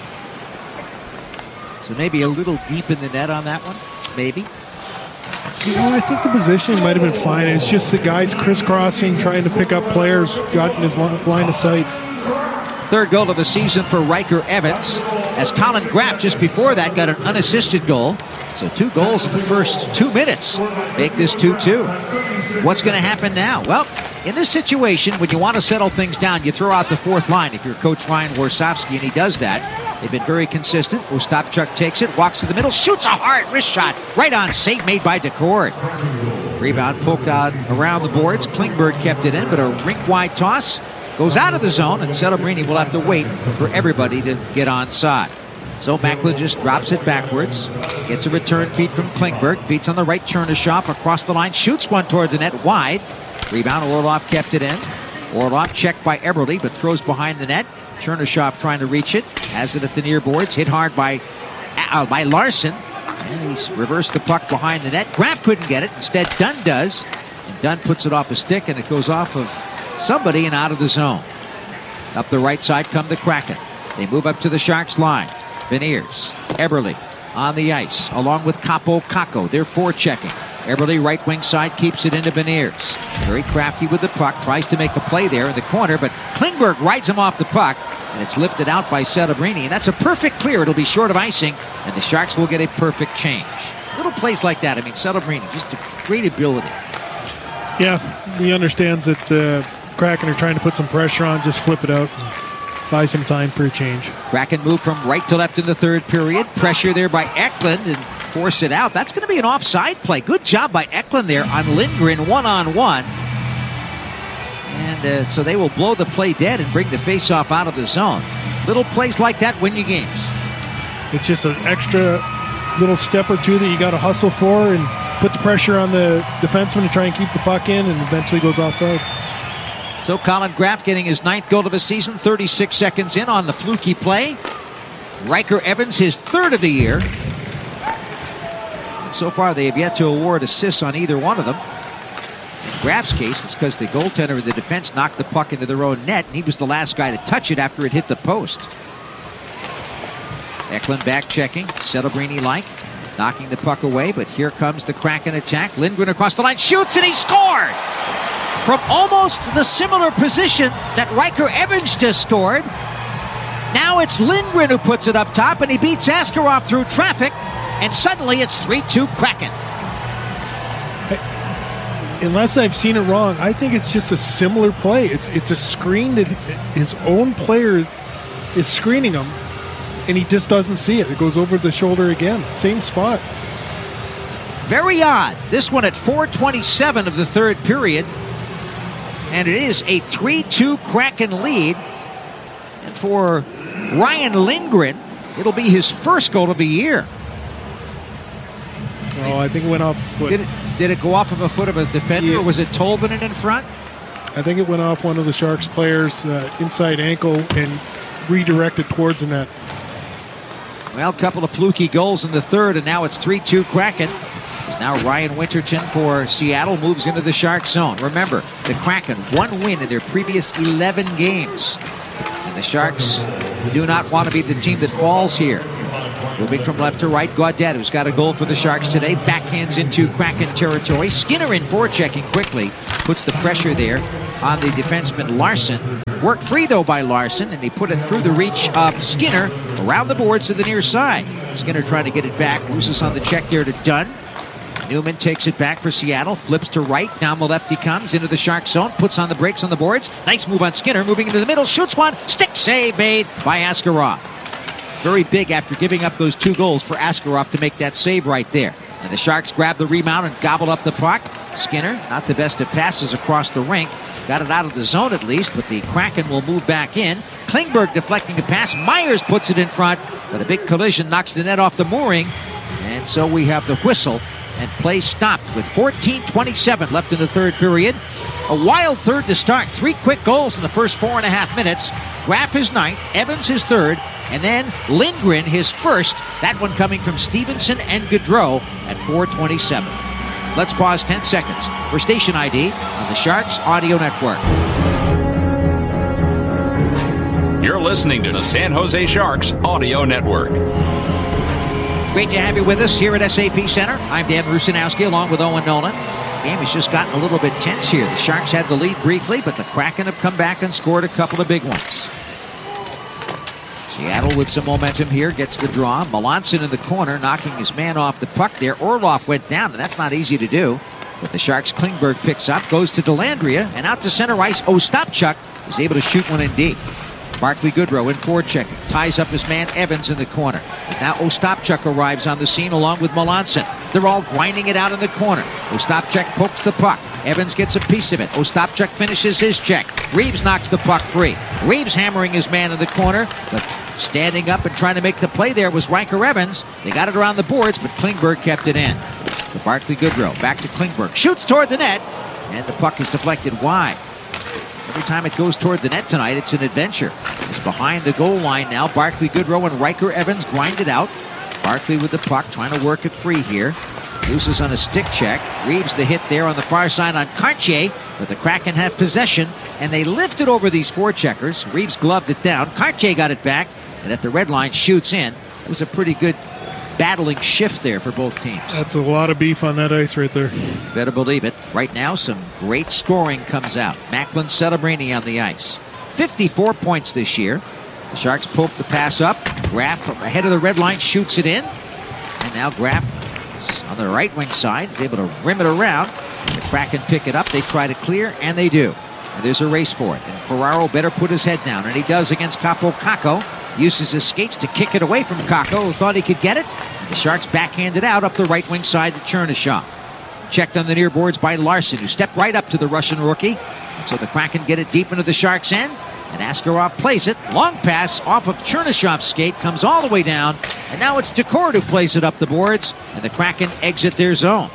So maybe a little deep in the net on that one. Maybe. You know, I think the positioning might have been fine. It's just the guys crisscrossing, trying to pick up players, got in his line of sight. Third goal of the season for Riker Evans, as Colin Graff just before that got an unassisted goal. So two goals in the first two minutes make this two two. What's going to happen now? Well, in this situation, when you want to settle things down, you throw out the fourth line. If you're Coach Ryan Warsofsky, and he does that, they've been very consistent. Ostapchuk takes it, walks to the middle, shoots a hard wrist shot right on, save made by Decord. Rebound poked out around the boards. Klingberg kept it in, but a rink-wide toss goes out of the zone, and Celebrini will have to wait for everybody to get onside. So Macklin just drops it backwards, gets a return feed from Klingberg, feeds on the right, Chernyshov across the line, shoots one toward the net wide. Rebound, Orlov kept it in. Orlov checked by Eberle, but throws behind the net. Chernyshov trying to reach it, has it at the near boards, hit hard by uh, by Larson, and he's reversed the puck behind the net. Graff couldn't get it, instead Dunn does, and Dunn puts it off a stick, and it goes off of somebody and out of the zone. Up the right side come the Kraken. They move up to the Sharks line. Beniers, Eberle on the ice, along with Capo Kakko. They're forechecking. Eberle, right wing side, keeps it into Beniers. Very crafty with the puck, tries to make a play there in the corner, but Klingberg rides him off the puck, and it's lifted out by Celebrini, and that's a perfect clear. It'll be short of icing, and the Sharks will get a perfect change. Little plays like that. I mean, Celebrini, just a great ability. Yeah, he understands that uh, Kraken are trying to put some pressure on, just flip it out. Buy some time for a change. Kraken move from right to left in the third period. Pressure there by Eklund and forced it out. That's going to be an offside play. Good job by Eklund there on Lindgren one-on-one. And uh, so they will blow the play dead and bring the faceoff out of the zone. Little plays like that win you games. It's just an extra little step or two that you got to hustle for and put the pressure on the defenseman to try and keep the puck in, and eventually goes offside. So Colin Graff getting his ninth goal of the season, thirty-six seconds in on the fluky play. Riker Evans, his third of the year. And so far, they have yet to award assists on either one of them. In Graff's case, it's because the goaltender of the defense knocked the puck into their own net, and he was the last guy to touch it after it hit the post. Eklund back checking, Celebrini-like, knocking the puck away, but here comes the Kraken attack. Lindgren across the line, shoots, and he scored! From almost the similar position that Riker Evans just scored. Now it's Lindgren who puts it up top, and he beats Askarov through traffic, and suddenly it's three two Kraken. Unless I've seen it wrong, I think it's just a similar play. It's it's a screen that his own player is screening him, and he just doesn't see it. It goes over the shoulder again. Same spot. Very odd. This one at four twenty-seven of the third period. And it is a three two Kraken lead. And for Ryan Lindgren, it'll be his first goal of the year. Oh, I think it went off a foot. Did it, did it go off of a foot of a defender, Yeah. or was it Tolvanen in front? I think it went off one of the Sharks players' uh, inside ankle and redirected towards the net. Well, a couple of fluky goals in the third, and now it's three two Kraken. As now Ryan Winterton for Seattle moves into the Shark zone. Remember, the Kraken, one win in their previous eleven games. And the Sharks do not want to be the team that falls here. Moving from left to right, Gaudette, who's got a goal for the Sharks today, backhands into Kraken territory. Skinner in forechecking quickly, puts the pressure there on the defenseman Larson. Worked free, though, by Larson, and he put it through the reach of Skinner around the boards to the near side. Skinner trying to get it back, loses on the check there to Dunn. Newman takes it back for Seattle, flips to right, down the left he comes, into the Shark zone, puts on the brakes on the boards. Nice move on Skinner, moving into the middle, shoots one, stick save made by Askarov. Very big after giving up those two goals for Askarov to make that save right there. And the Sharks grab the rebound and gobble up the puck. Skinner, not the best of passes across the rink. Got it out of the zone at least, but the Kraken will move back in. Klingberg deflecting the pass. Myers puts it in front, but a big collision knocks the net off the mooring. And so we have the whistle, and play stopped with fourteen twenty-seven left in the third period. A wild third to start. Three quick goals in the first four and a half minutes. Graff his ninth, Evans his third, and then Lindgren his first. That one coming from Stevenson and Gaudreau at four twenty-seven. Let's pause ten seconds for station I D on the Sharks Audio Network. You're listening to the San Jose Sharks Audio Network. Great to have you with us here at S A P Center. I'm Dan Rusanowski along with Owen Nolan. The game has just gotten a little bit tense here. The Sharks had the lead briefly, but the Kraken have come back and scored a couple of big ones. Seattle with some momentum here, gets the draw. Melanson in the corner, knocking his man off the puck there. Orlov went down, and that's not easy to do. But the Sharks' Klingberg picks up, goes to Dellandrea, and out to center ice. Ostapchuk is able to shoot one in deep. Barclay Goodrow in forechecking, ties up his man Evans in the corner. Now Ostapchuk arrives on the scene along with Melanson. They're all grinding it out in the corner. Ostapchuk pokes the puck. Evans gets a piece of it. Ostapchuk finishes his check. Reeves knocks the puck free. Reeves hammering his man in the corner, but standing up and trying to make the play there was Riker Evans. They got it around the boards, but Klingberg kept it in. To Barclay Goodrow, back to Klingberg. Shoots toward the net, and the puck is deflected wide. Every time it goes toward the net tonight, it's an adventure. It's behind the goal line now. Barclay Goodrow and Riker Evans grind it out. Barclay with the puck, trying to work it free here. Loses on a stick check. Reeves the hit there on the far side on Cartier, but the Kraken have possession, and they lift it over these forecheckers. Reeves gloved it down. Cartier got it back, and at the red line shoots in. It was a pretty good battling shift there for both teams. That's a lot of beef on that ice right there. Better believe it. Right now, some great scoring comes out. Macklin Celebrini on the ice. fifty-four points this year. The Sharks poke the pass up. Graff ahead of the red line shoots it in. And now Graff is on the right wing side. Is able to rim it around. The Kraken pick it up. They try to clear, and they do. And there's a race for it. And Ferraro better put his head down. And he does against Capo Kakko. Uses his skates to kick it away from Kakko, who thought he could get it. And the Sharks backhanded out up the right wing side to Chernyshov. Checked on the near boards by Larson, who stepped right up to the Russian rookie. And so the Kraken get it deep into the Sharks' end. And Askarov plays it. Long pass off of Chernyshov's skate, comes all the way down. And now it's Decord who plays it up the boards. And the Kraken exit their zone.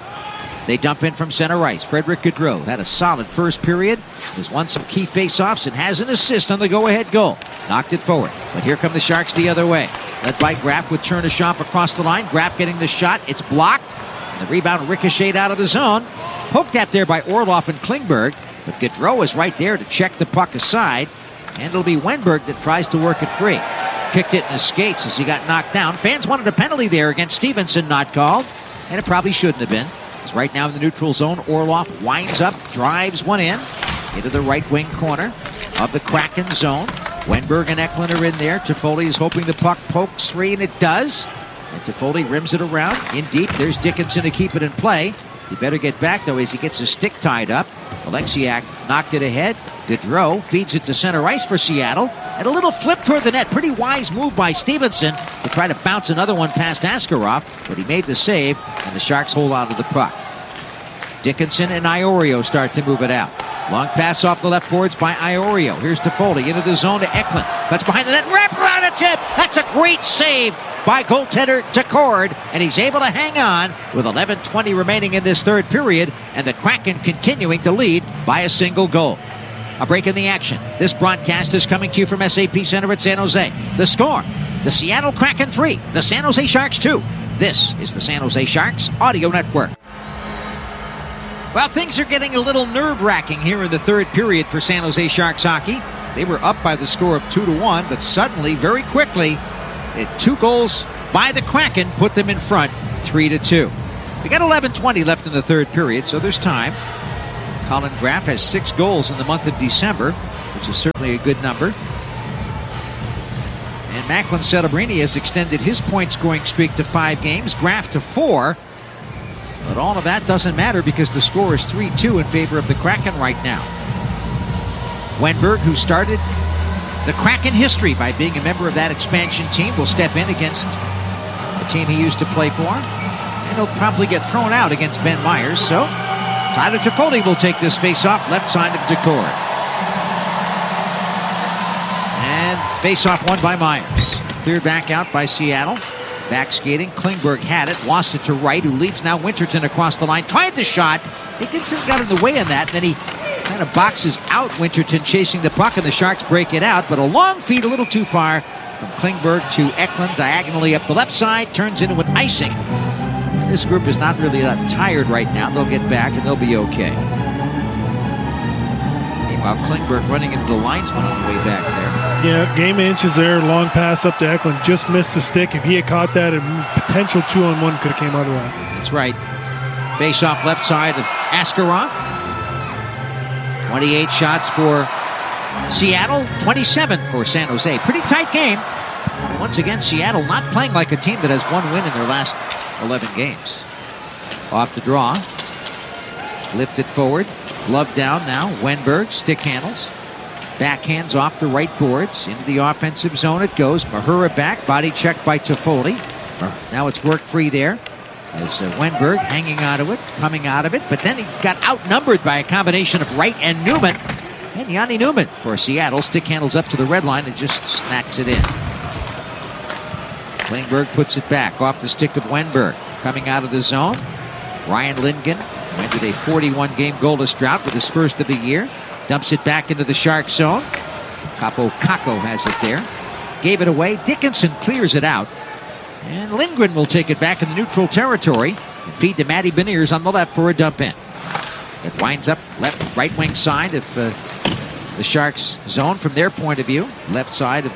They dump in from center ice. Frederick Gaudreau had a solid first period. Has won some key face-offs and has an assist on the go-ahead goal. Knocked it forward. But here come the Sharks the other way. Led by Graff with Chernyshov across the line. Graff getting the shot. It's blocked. And the rebound ricocheted out of the zone. Poked at there by Orlov and Klingberg. But Gaudreau is right there to check the puck aside. And it'll be Wenberg that tries to work it free. Kicked it in his skates as he got knocked down. Fans wanted a penalty there against Stevenson, not called. And it probably shouldn't have been. Because right now in the neutral zone, Orlov winds up, drives one in. Into the right wing corner of the Kraken zone. Wenberg and Eklund are in there. Toffoli is hoping the puck pokes free, and it does. And Toffoli rims it around. In deep, there's Dickinson to keep it in play. He better get back, though, as he gets his stick tied up. Alexiak knocked it ahead. Gaudreau feeds it to center ice for Seattle. And a little flip toward the net. Pretty wise move by Stevenson to try to bounce another one past Askarov. But he made the save, and the Sharks hold on to the puck. Dickinson and Iorio start to move it out. Long pass off the left boards by Iorio. Here's Toffoli into the zone to Eklund. Cuts behind the net. Wrap around a tip. That's a great save by goaltender Decord. And he's able to hang on with eleven twenty remaining in this third period. And the Kraken continuing to lead by a single goal. A break in the action. This broadcast is coming to you from S A P Center at San Jose. The score, the Seattle Kraken three, the San Jose Sharks two. This is the San Jose Sharks Audio Network. Well, things are getting a little nerve-wracking here in the third period for San Jose Sharks hockey. They were up by the score of two to one, but suddenly, very quickly, it, two goals by the Kraken put them in front, three to two. We got eleven twenty left in the third period, so there's time. Colin Graf has six goals in the month of December, which is certainly a good number. And Macklin Celebrini has extended his point-scoring streak to five games, Graf to four. But all of that doesn't matter because the score is three two in favor of the Kraken right now. Wenberg, who started the Kraken history by being a member of that expansion team, will step in against the team he used to play for. And he'll probably get thrown out against Ben Myers. So Tyler Toffoli will take this face-off left side of Decord. And face-off won by Myers. Cleared back out by Seattle. Back skating, Klingberg had it, lost it to Wright, who leads now Winterton across the line. Tried the shot. Dickinson got in the way of that. Then he kind of boxes out Winterton chasing the puck, and the Sharks break it out. But a long feed, a little too far from Klingberg to Eklund, diagonally up the left side, turns into an icing. And this group is not really that tired right now. They'll get back, and they'll be okay. Meanwhile, Klingberg running into the linesman on the way back there. Yeah, game inches there, long pass up to Eklund, just missed the stick. If he had caught that, a potential two-on-one could have came out of that. That's right. Face-off left side of Askarov. twenty-eight shots for Seattle, twenty-seven for San Jose. Pretty tight game. And once again, Seattle not playing like a team that has one win in their last eleven games. Off the draw. Lifted forward. Glove down now. Wenberg, stick handles. Backhands off the right boards. Into the offensive zone it goes. Mahura back. Body checked by Toffoli. Now it's work free there. As uh, Wenberg hanging out of it, coming out of it. But then he got outnumbered by a combination of Wright and Newman. And Yanni Newman for Seattle. Stick handles up to the red line and just snacks it in. Klingberg puts it back off the stick of Wenberg. Coming out of the zone. Ryan Lindgren ended a forty-one game goalless drought with his first of the year. Dumps it back into the Shark zone. Capo Caco has it there. Gave it away. Dickinson clears it out. And Lindgren will take it back in the neutral territory and feed to Matty Beniers on the left for a dump in. It winds up left, right wing side of uh, the Sharks zone from their point of view. Left side of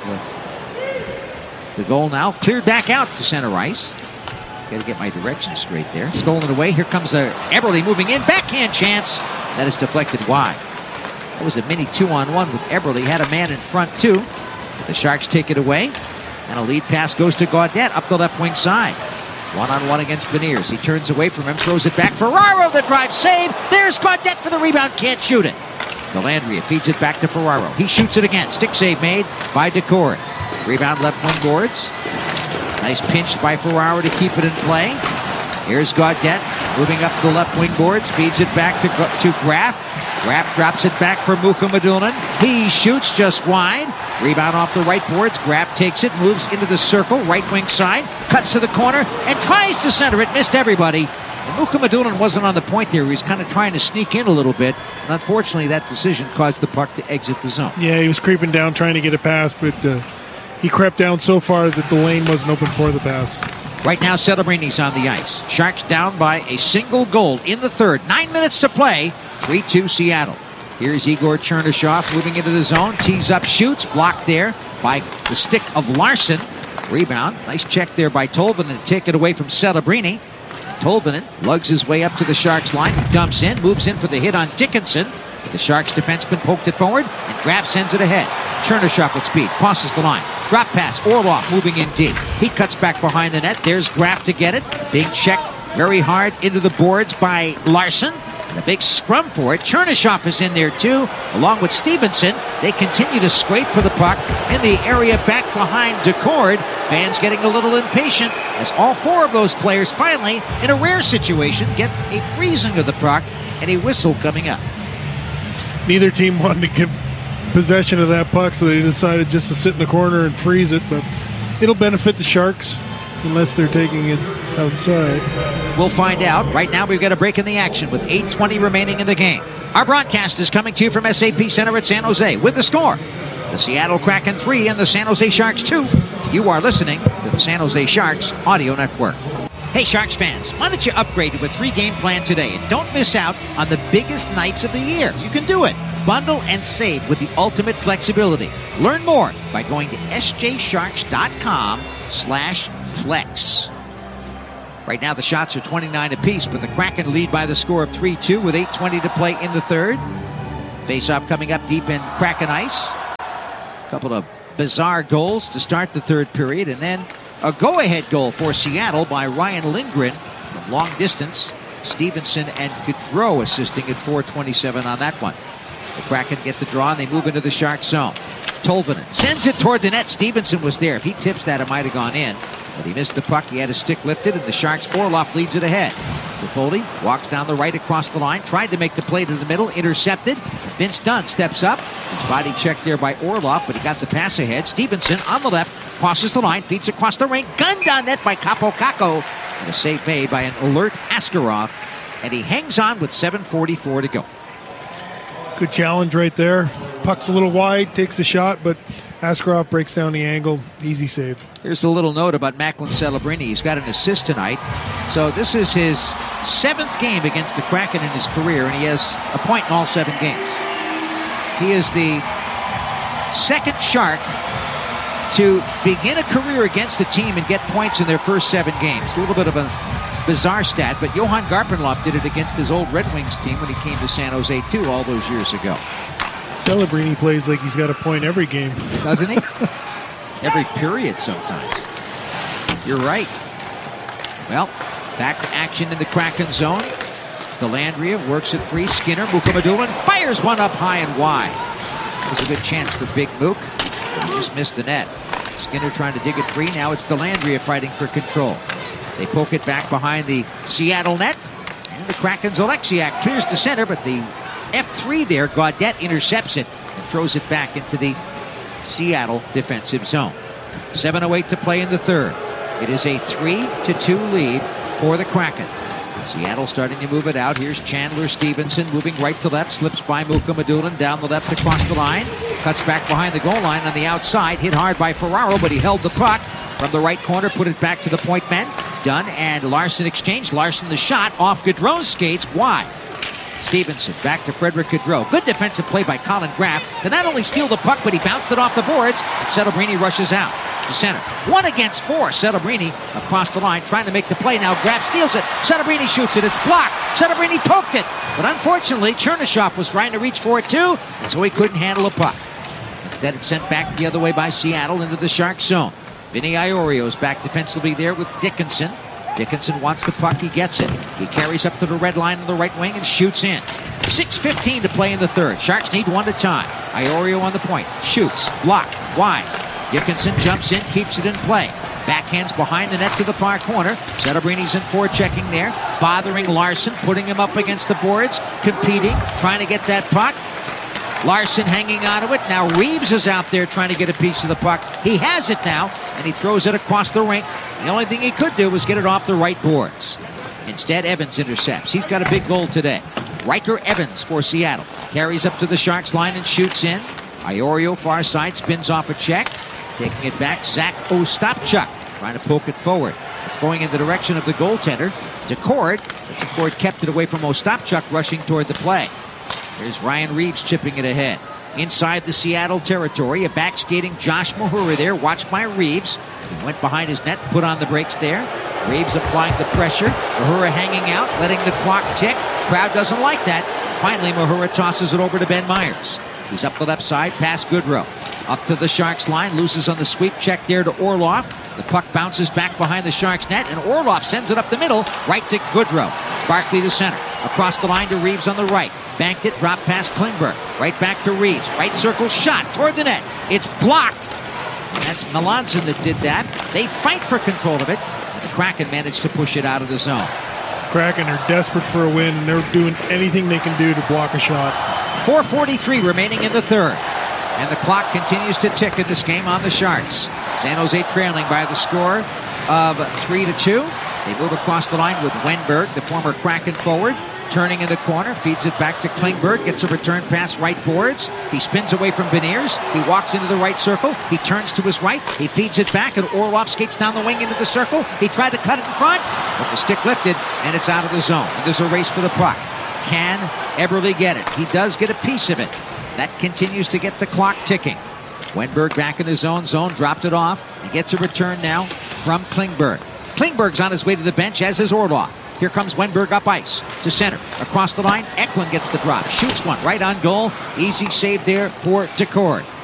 uh, the goal now. Cleared back out to center ice. Got to get my direction straight there. Stolen away. Here comes uh, Eberle moving in. Backhand chance. That is deflected wide. That was a mini two-on-one with Eberle. He had a man in front, too. The Sharks take it away. And a lead pass goes to Gaudette up the left wing side. One-on-one against Beniers. He turns away from him, throws it back. Ferraro, the drive save. There's Gaudette for the rebound. Can't shoot it. Delandria feeds it back to Ferraro. He shoots it again. Stick save made by Decord. Rebound left wing boards. Nice pinch by Ferraro to keep it in play. Here's Gaudette moving up the left wing boards. Feeds it back to, to Graf. Graf drops it back for Mukhamadullin. He shoots just wide. Rebound off the right boards. Graf takes it, moves into the circle, right wing side, cuts to the corner, and tries to center it. Missed everybody. And Mukhamadullin wasn't on the point there. He was kind of trying to sneak in a little bit. And unfortunately, that decision caused the puck to exit the zone. Yeah, he was creeping down, trying to get a pass, but uh, he crept down so far that the lane wasn't open for the pass. Right now, Celebrini's on the ice. Sharks down by a single goal in the third. Nine minutes to play. three two Seattle. Here's Igor Chernyshov moving into the zone. Tees up, shoots. Blocked there by the stick of Larson. Rebound. Nice check there by Tolvanen to take it away from Celebrini. Tolvanen lugs his way up to the Sharks line. He dumps in, moves in for the hit on Dickinson. The Sharks defenseman poked it forward, and Graf sends it ahead. Chernyshov with speed, crosses the line. Drop pass, Orlov moving in deep. He cuts back behind the net. There's Graf to get it. Being checked very hard into the boards by Larson. And a big scrum for it. Chernyshov is in there too, along with Stevenson. They continue to scrape for the puck in the area back behind Decord. Fans getting a little impatient as all four of those players finally, in a rare situation, get a freezing of the puck and a whistle coming up. Neither team wanted to give possession of that puck, so they decided just to sit in the corner and freeze it, but it'll benefit the Sharks unless they're taking it outside. We'll find out. Right now we've got a break in the action with eight twenty remaining in the game. Our broadcast is coming to you from S A P Center at San Jose with the score. The Seattle Kraken three and the San Jose Sharks two. You are listening to the San Jose Sharks Audio Network. Hey, Sharks fans, why don't you upgrade to a three-game plan today and don't miss out on the biggest nights of the year. You can do it. Bundle and save with the ultimate flexibility. Learn more by going to sjsharks.com slash flex. Right now, the shots are twenty-nine apiece, but the Kraken lead by the score of three two with eight twenty to play in the third. Face-off coming up deep in Kraken ice. A couple of bizarre goals to start the third period, and then a go-ahead goal for Seattle by Ryan Lindgren from long distance. Stevenson and Gaudreau assisting at four twenty-seven on that one. The Kraken get the draw, and they move into the Shark zone. Tolvanen sends it toward the net. Stevenson was there. If he tips that, it might have gone in. But he missed the puck. He had his stick lifted, and the Sharks' Orlov leads it ahead. Toffoli walks down the right across the line, tried to make the play to the middle, intercepted. Vince Dunn steps up. His body checked there by Orlov, but he got the pass ahead. Stevenson on the left, crosses the line, feeds across the ring, gunned on net by Capo Caco. And a save made by an alert Askarov, and he hangs on with seven forty-four to go. Good challenge right there. Puck's a little wide, takes a shot, but Askarov breaks down the angle. Easy save. Here's a little note about Macklin Celebrini. He's got an assist tonight. So this is his seventh game against the Kraken in his career, and he has a point in all seven games. He is the second Shark to begin a career against a team and get points in their first seven games. A little bit of a bizarre stat, but Johan Garpenlov did it against his old Red Wings team when he came to San Jose too all those years ago. Celebrini plays like he's got a point every game. Doesn't he? Every period sometimes. You're right. Well, back to action in the Kraken zone. Dellandrea works it free. Skinner, Mukhamadullin fires one up high and wide. That was a good chance for Big Mook. He just missed the net. Skinner trying to dig it free. Now it's Dellandrea fighting for control. They poke it back behind the Seattle net. And the Kraken's Alexiak clears to center, but the F three there, Gaudette intercepts it and throws it back into the Seattle defensive zone. seven oh eight to play in the third. It is a three to two lead for the Kraken. Seattle starting to move it out. Here's Chandler Stevenson moving right to left. Slips by Mukhamadullin down the left across the line. Cuts back behind the goal line on the outside. Hit hard by Ferraro, but he held the puck from the right corner. Put it back to the point men. Dunn and Larson exchange. Larson the shot off Gaudreau's skates. Wide. Stevenson back to Frederick Gaudreau. Good defensive play by Colin Graff to not only steal the puck, but he bounced it off the boards. And Celebrini rushes out to center. One against four. Celebrini across the line trying to make the play. Now Graff steals it. Celebrini shoots it. It's blocked. Celebrini poked it. But unfortunately, Chernyshov was trying to reach for it too, and so he couldn't handle a puck. Instead, it's sent back the other way by Seattle into the Shark zone. Vinny Iorio's back defensively there with Dickinson. Dickinson wants the puck. He gets it. He carries up to the red line on the right wing and shoots in. six fifteen to play in the third. Sharks need one to tie. Iorio on the point. Shoots. Blocked. Wide. Dickinson jumps in, keeps it in play. Backhands behind the net to the far corner. Celebrini's in forechecking there. Bothering Larson, putting him up against the boards. Competing, trying to get that puck. Larson hanging onto it. Now Reeves is out there trying to get a piece of the puck. He has it now, and he throws it across the rink. The only thing he could do was get it off the right boards. Instead, Evans intercepts. He's got a big goal today. Riker Evans for Seattle. Carries up to the Sharks line and shoots in. Iorio, far side, spins off a check. Taking it back, Zach Ostapchuk. Trying to poke it forward. It's going in the direction of the goaltender. To Cord. But Cord kept it away from Ostapchuk, rushing toward the play. Here's Ryan Reeves chipping it ahead. Inside the Seattle territory, a back-skating Josh Mahura there, watched by Reeves. He went behind his net, put on the brakes there. Reeves applying the pressure. Mahura hanging out, letting the clock tick. Crowd doesn't like that. Finally, Mahura tosses it over to Ben Myers. He's up the left side, past Gaudreau. Up to the Sharks line, loses on the sweep check there to Orlov. The puck bounces back behind the Sharks net, and Orlov sends it up the middle, right to Gaudreau. Barkley to center. Across the line to Reeves on the right. Banked it, dropped past Klingberg. Right back to Reeves. Right circle shot toward the net. It's blocked. And that's Melanson that did that. They fight for control of it. And the Kraken managed to push it out of the zone. Kraken are desperate for a win, and they're doing anything they can do to block a shot. four forty-three remaining in the third. And the clock continues to tick in this game on the Sharks. San Jose trailing by the score of three to two. They move across the line with Wenberg, the former Kraken forward. turning in the corner, feeds it back to Klingberg, gets a return pass right boards. He spins away from Beniers. He walks into the right circle. He turns to his right. He feeds it back, and Orlov skates down the wing into the circle. He tried to cut it in front, but the stick lifted, and it's out of the zone. And there's a race for the puck. Can Eberle get it? He does get a piece of it. That continues to get the clock ticking. Wenberg back in his own zone, dropped it off. He gets a return now from Klingberg. Klingberg's on his way to the bench, as is Orlov. Here comes Wenberg up ice to center. Across the line, Eklund gets the drop. Shoots one right on goal. Easy save there for Decord.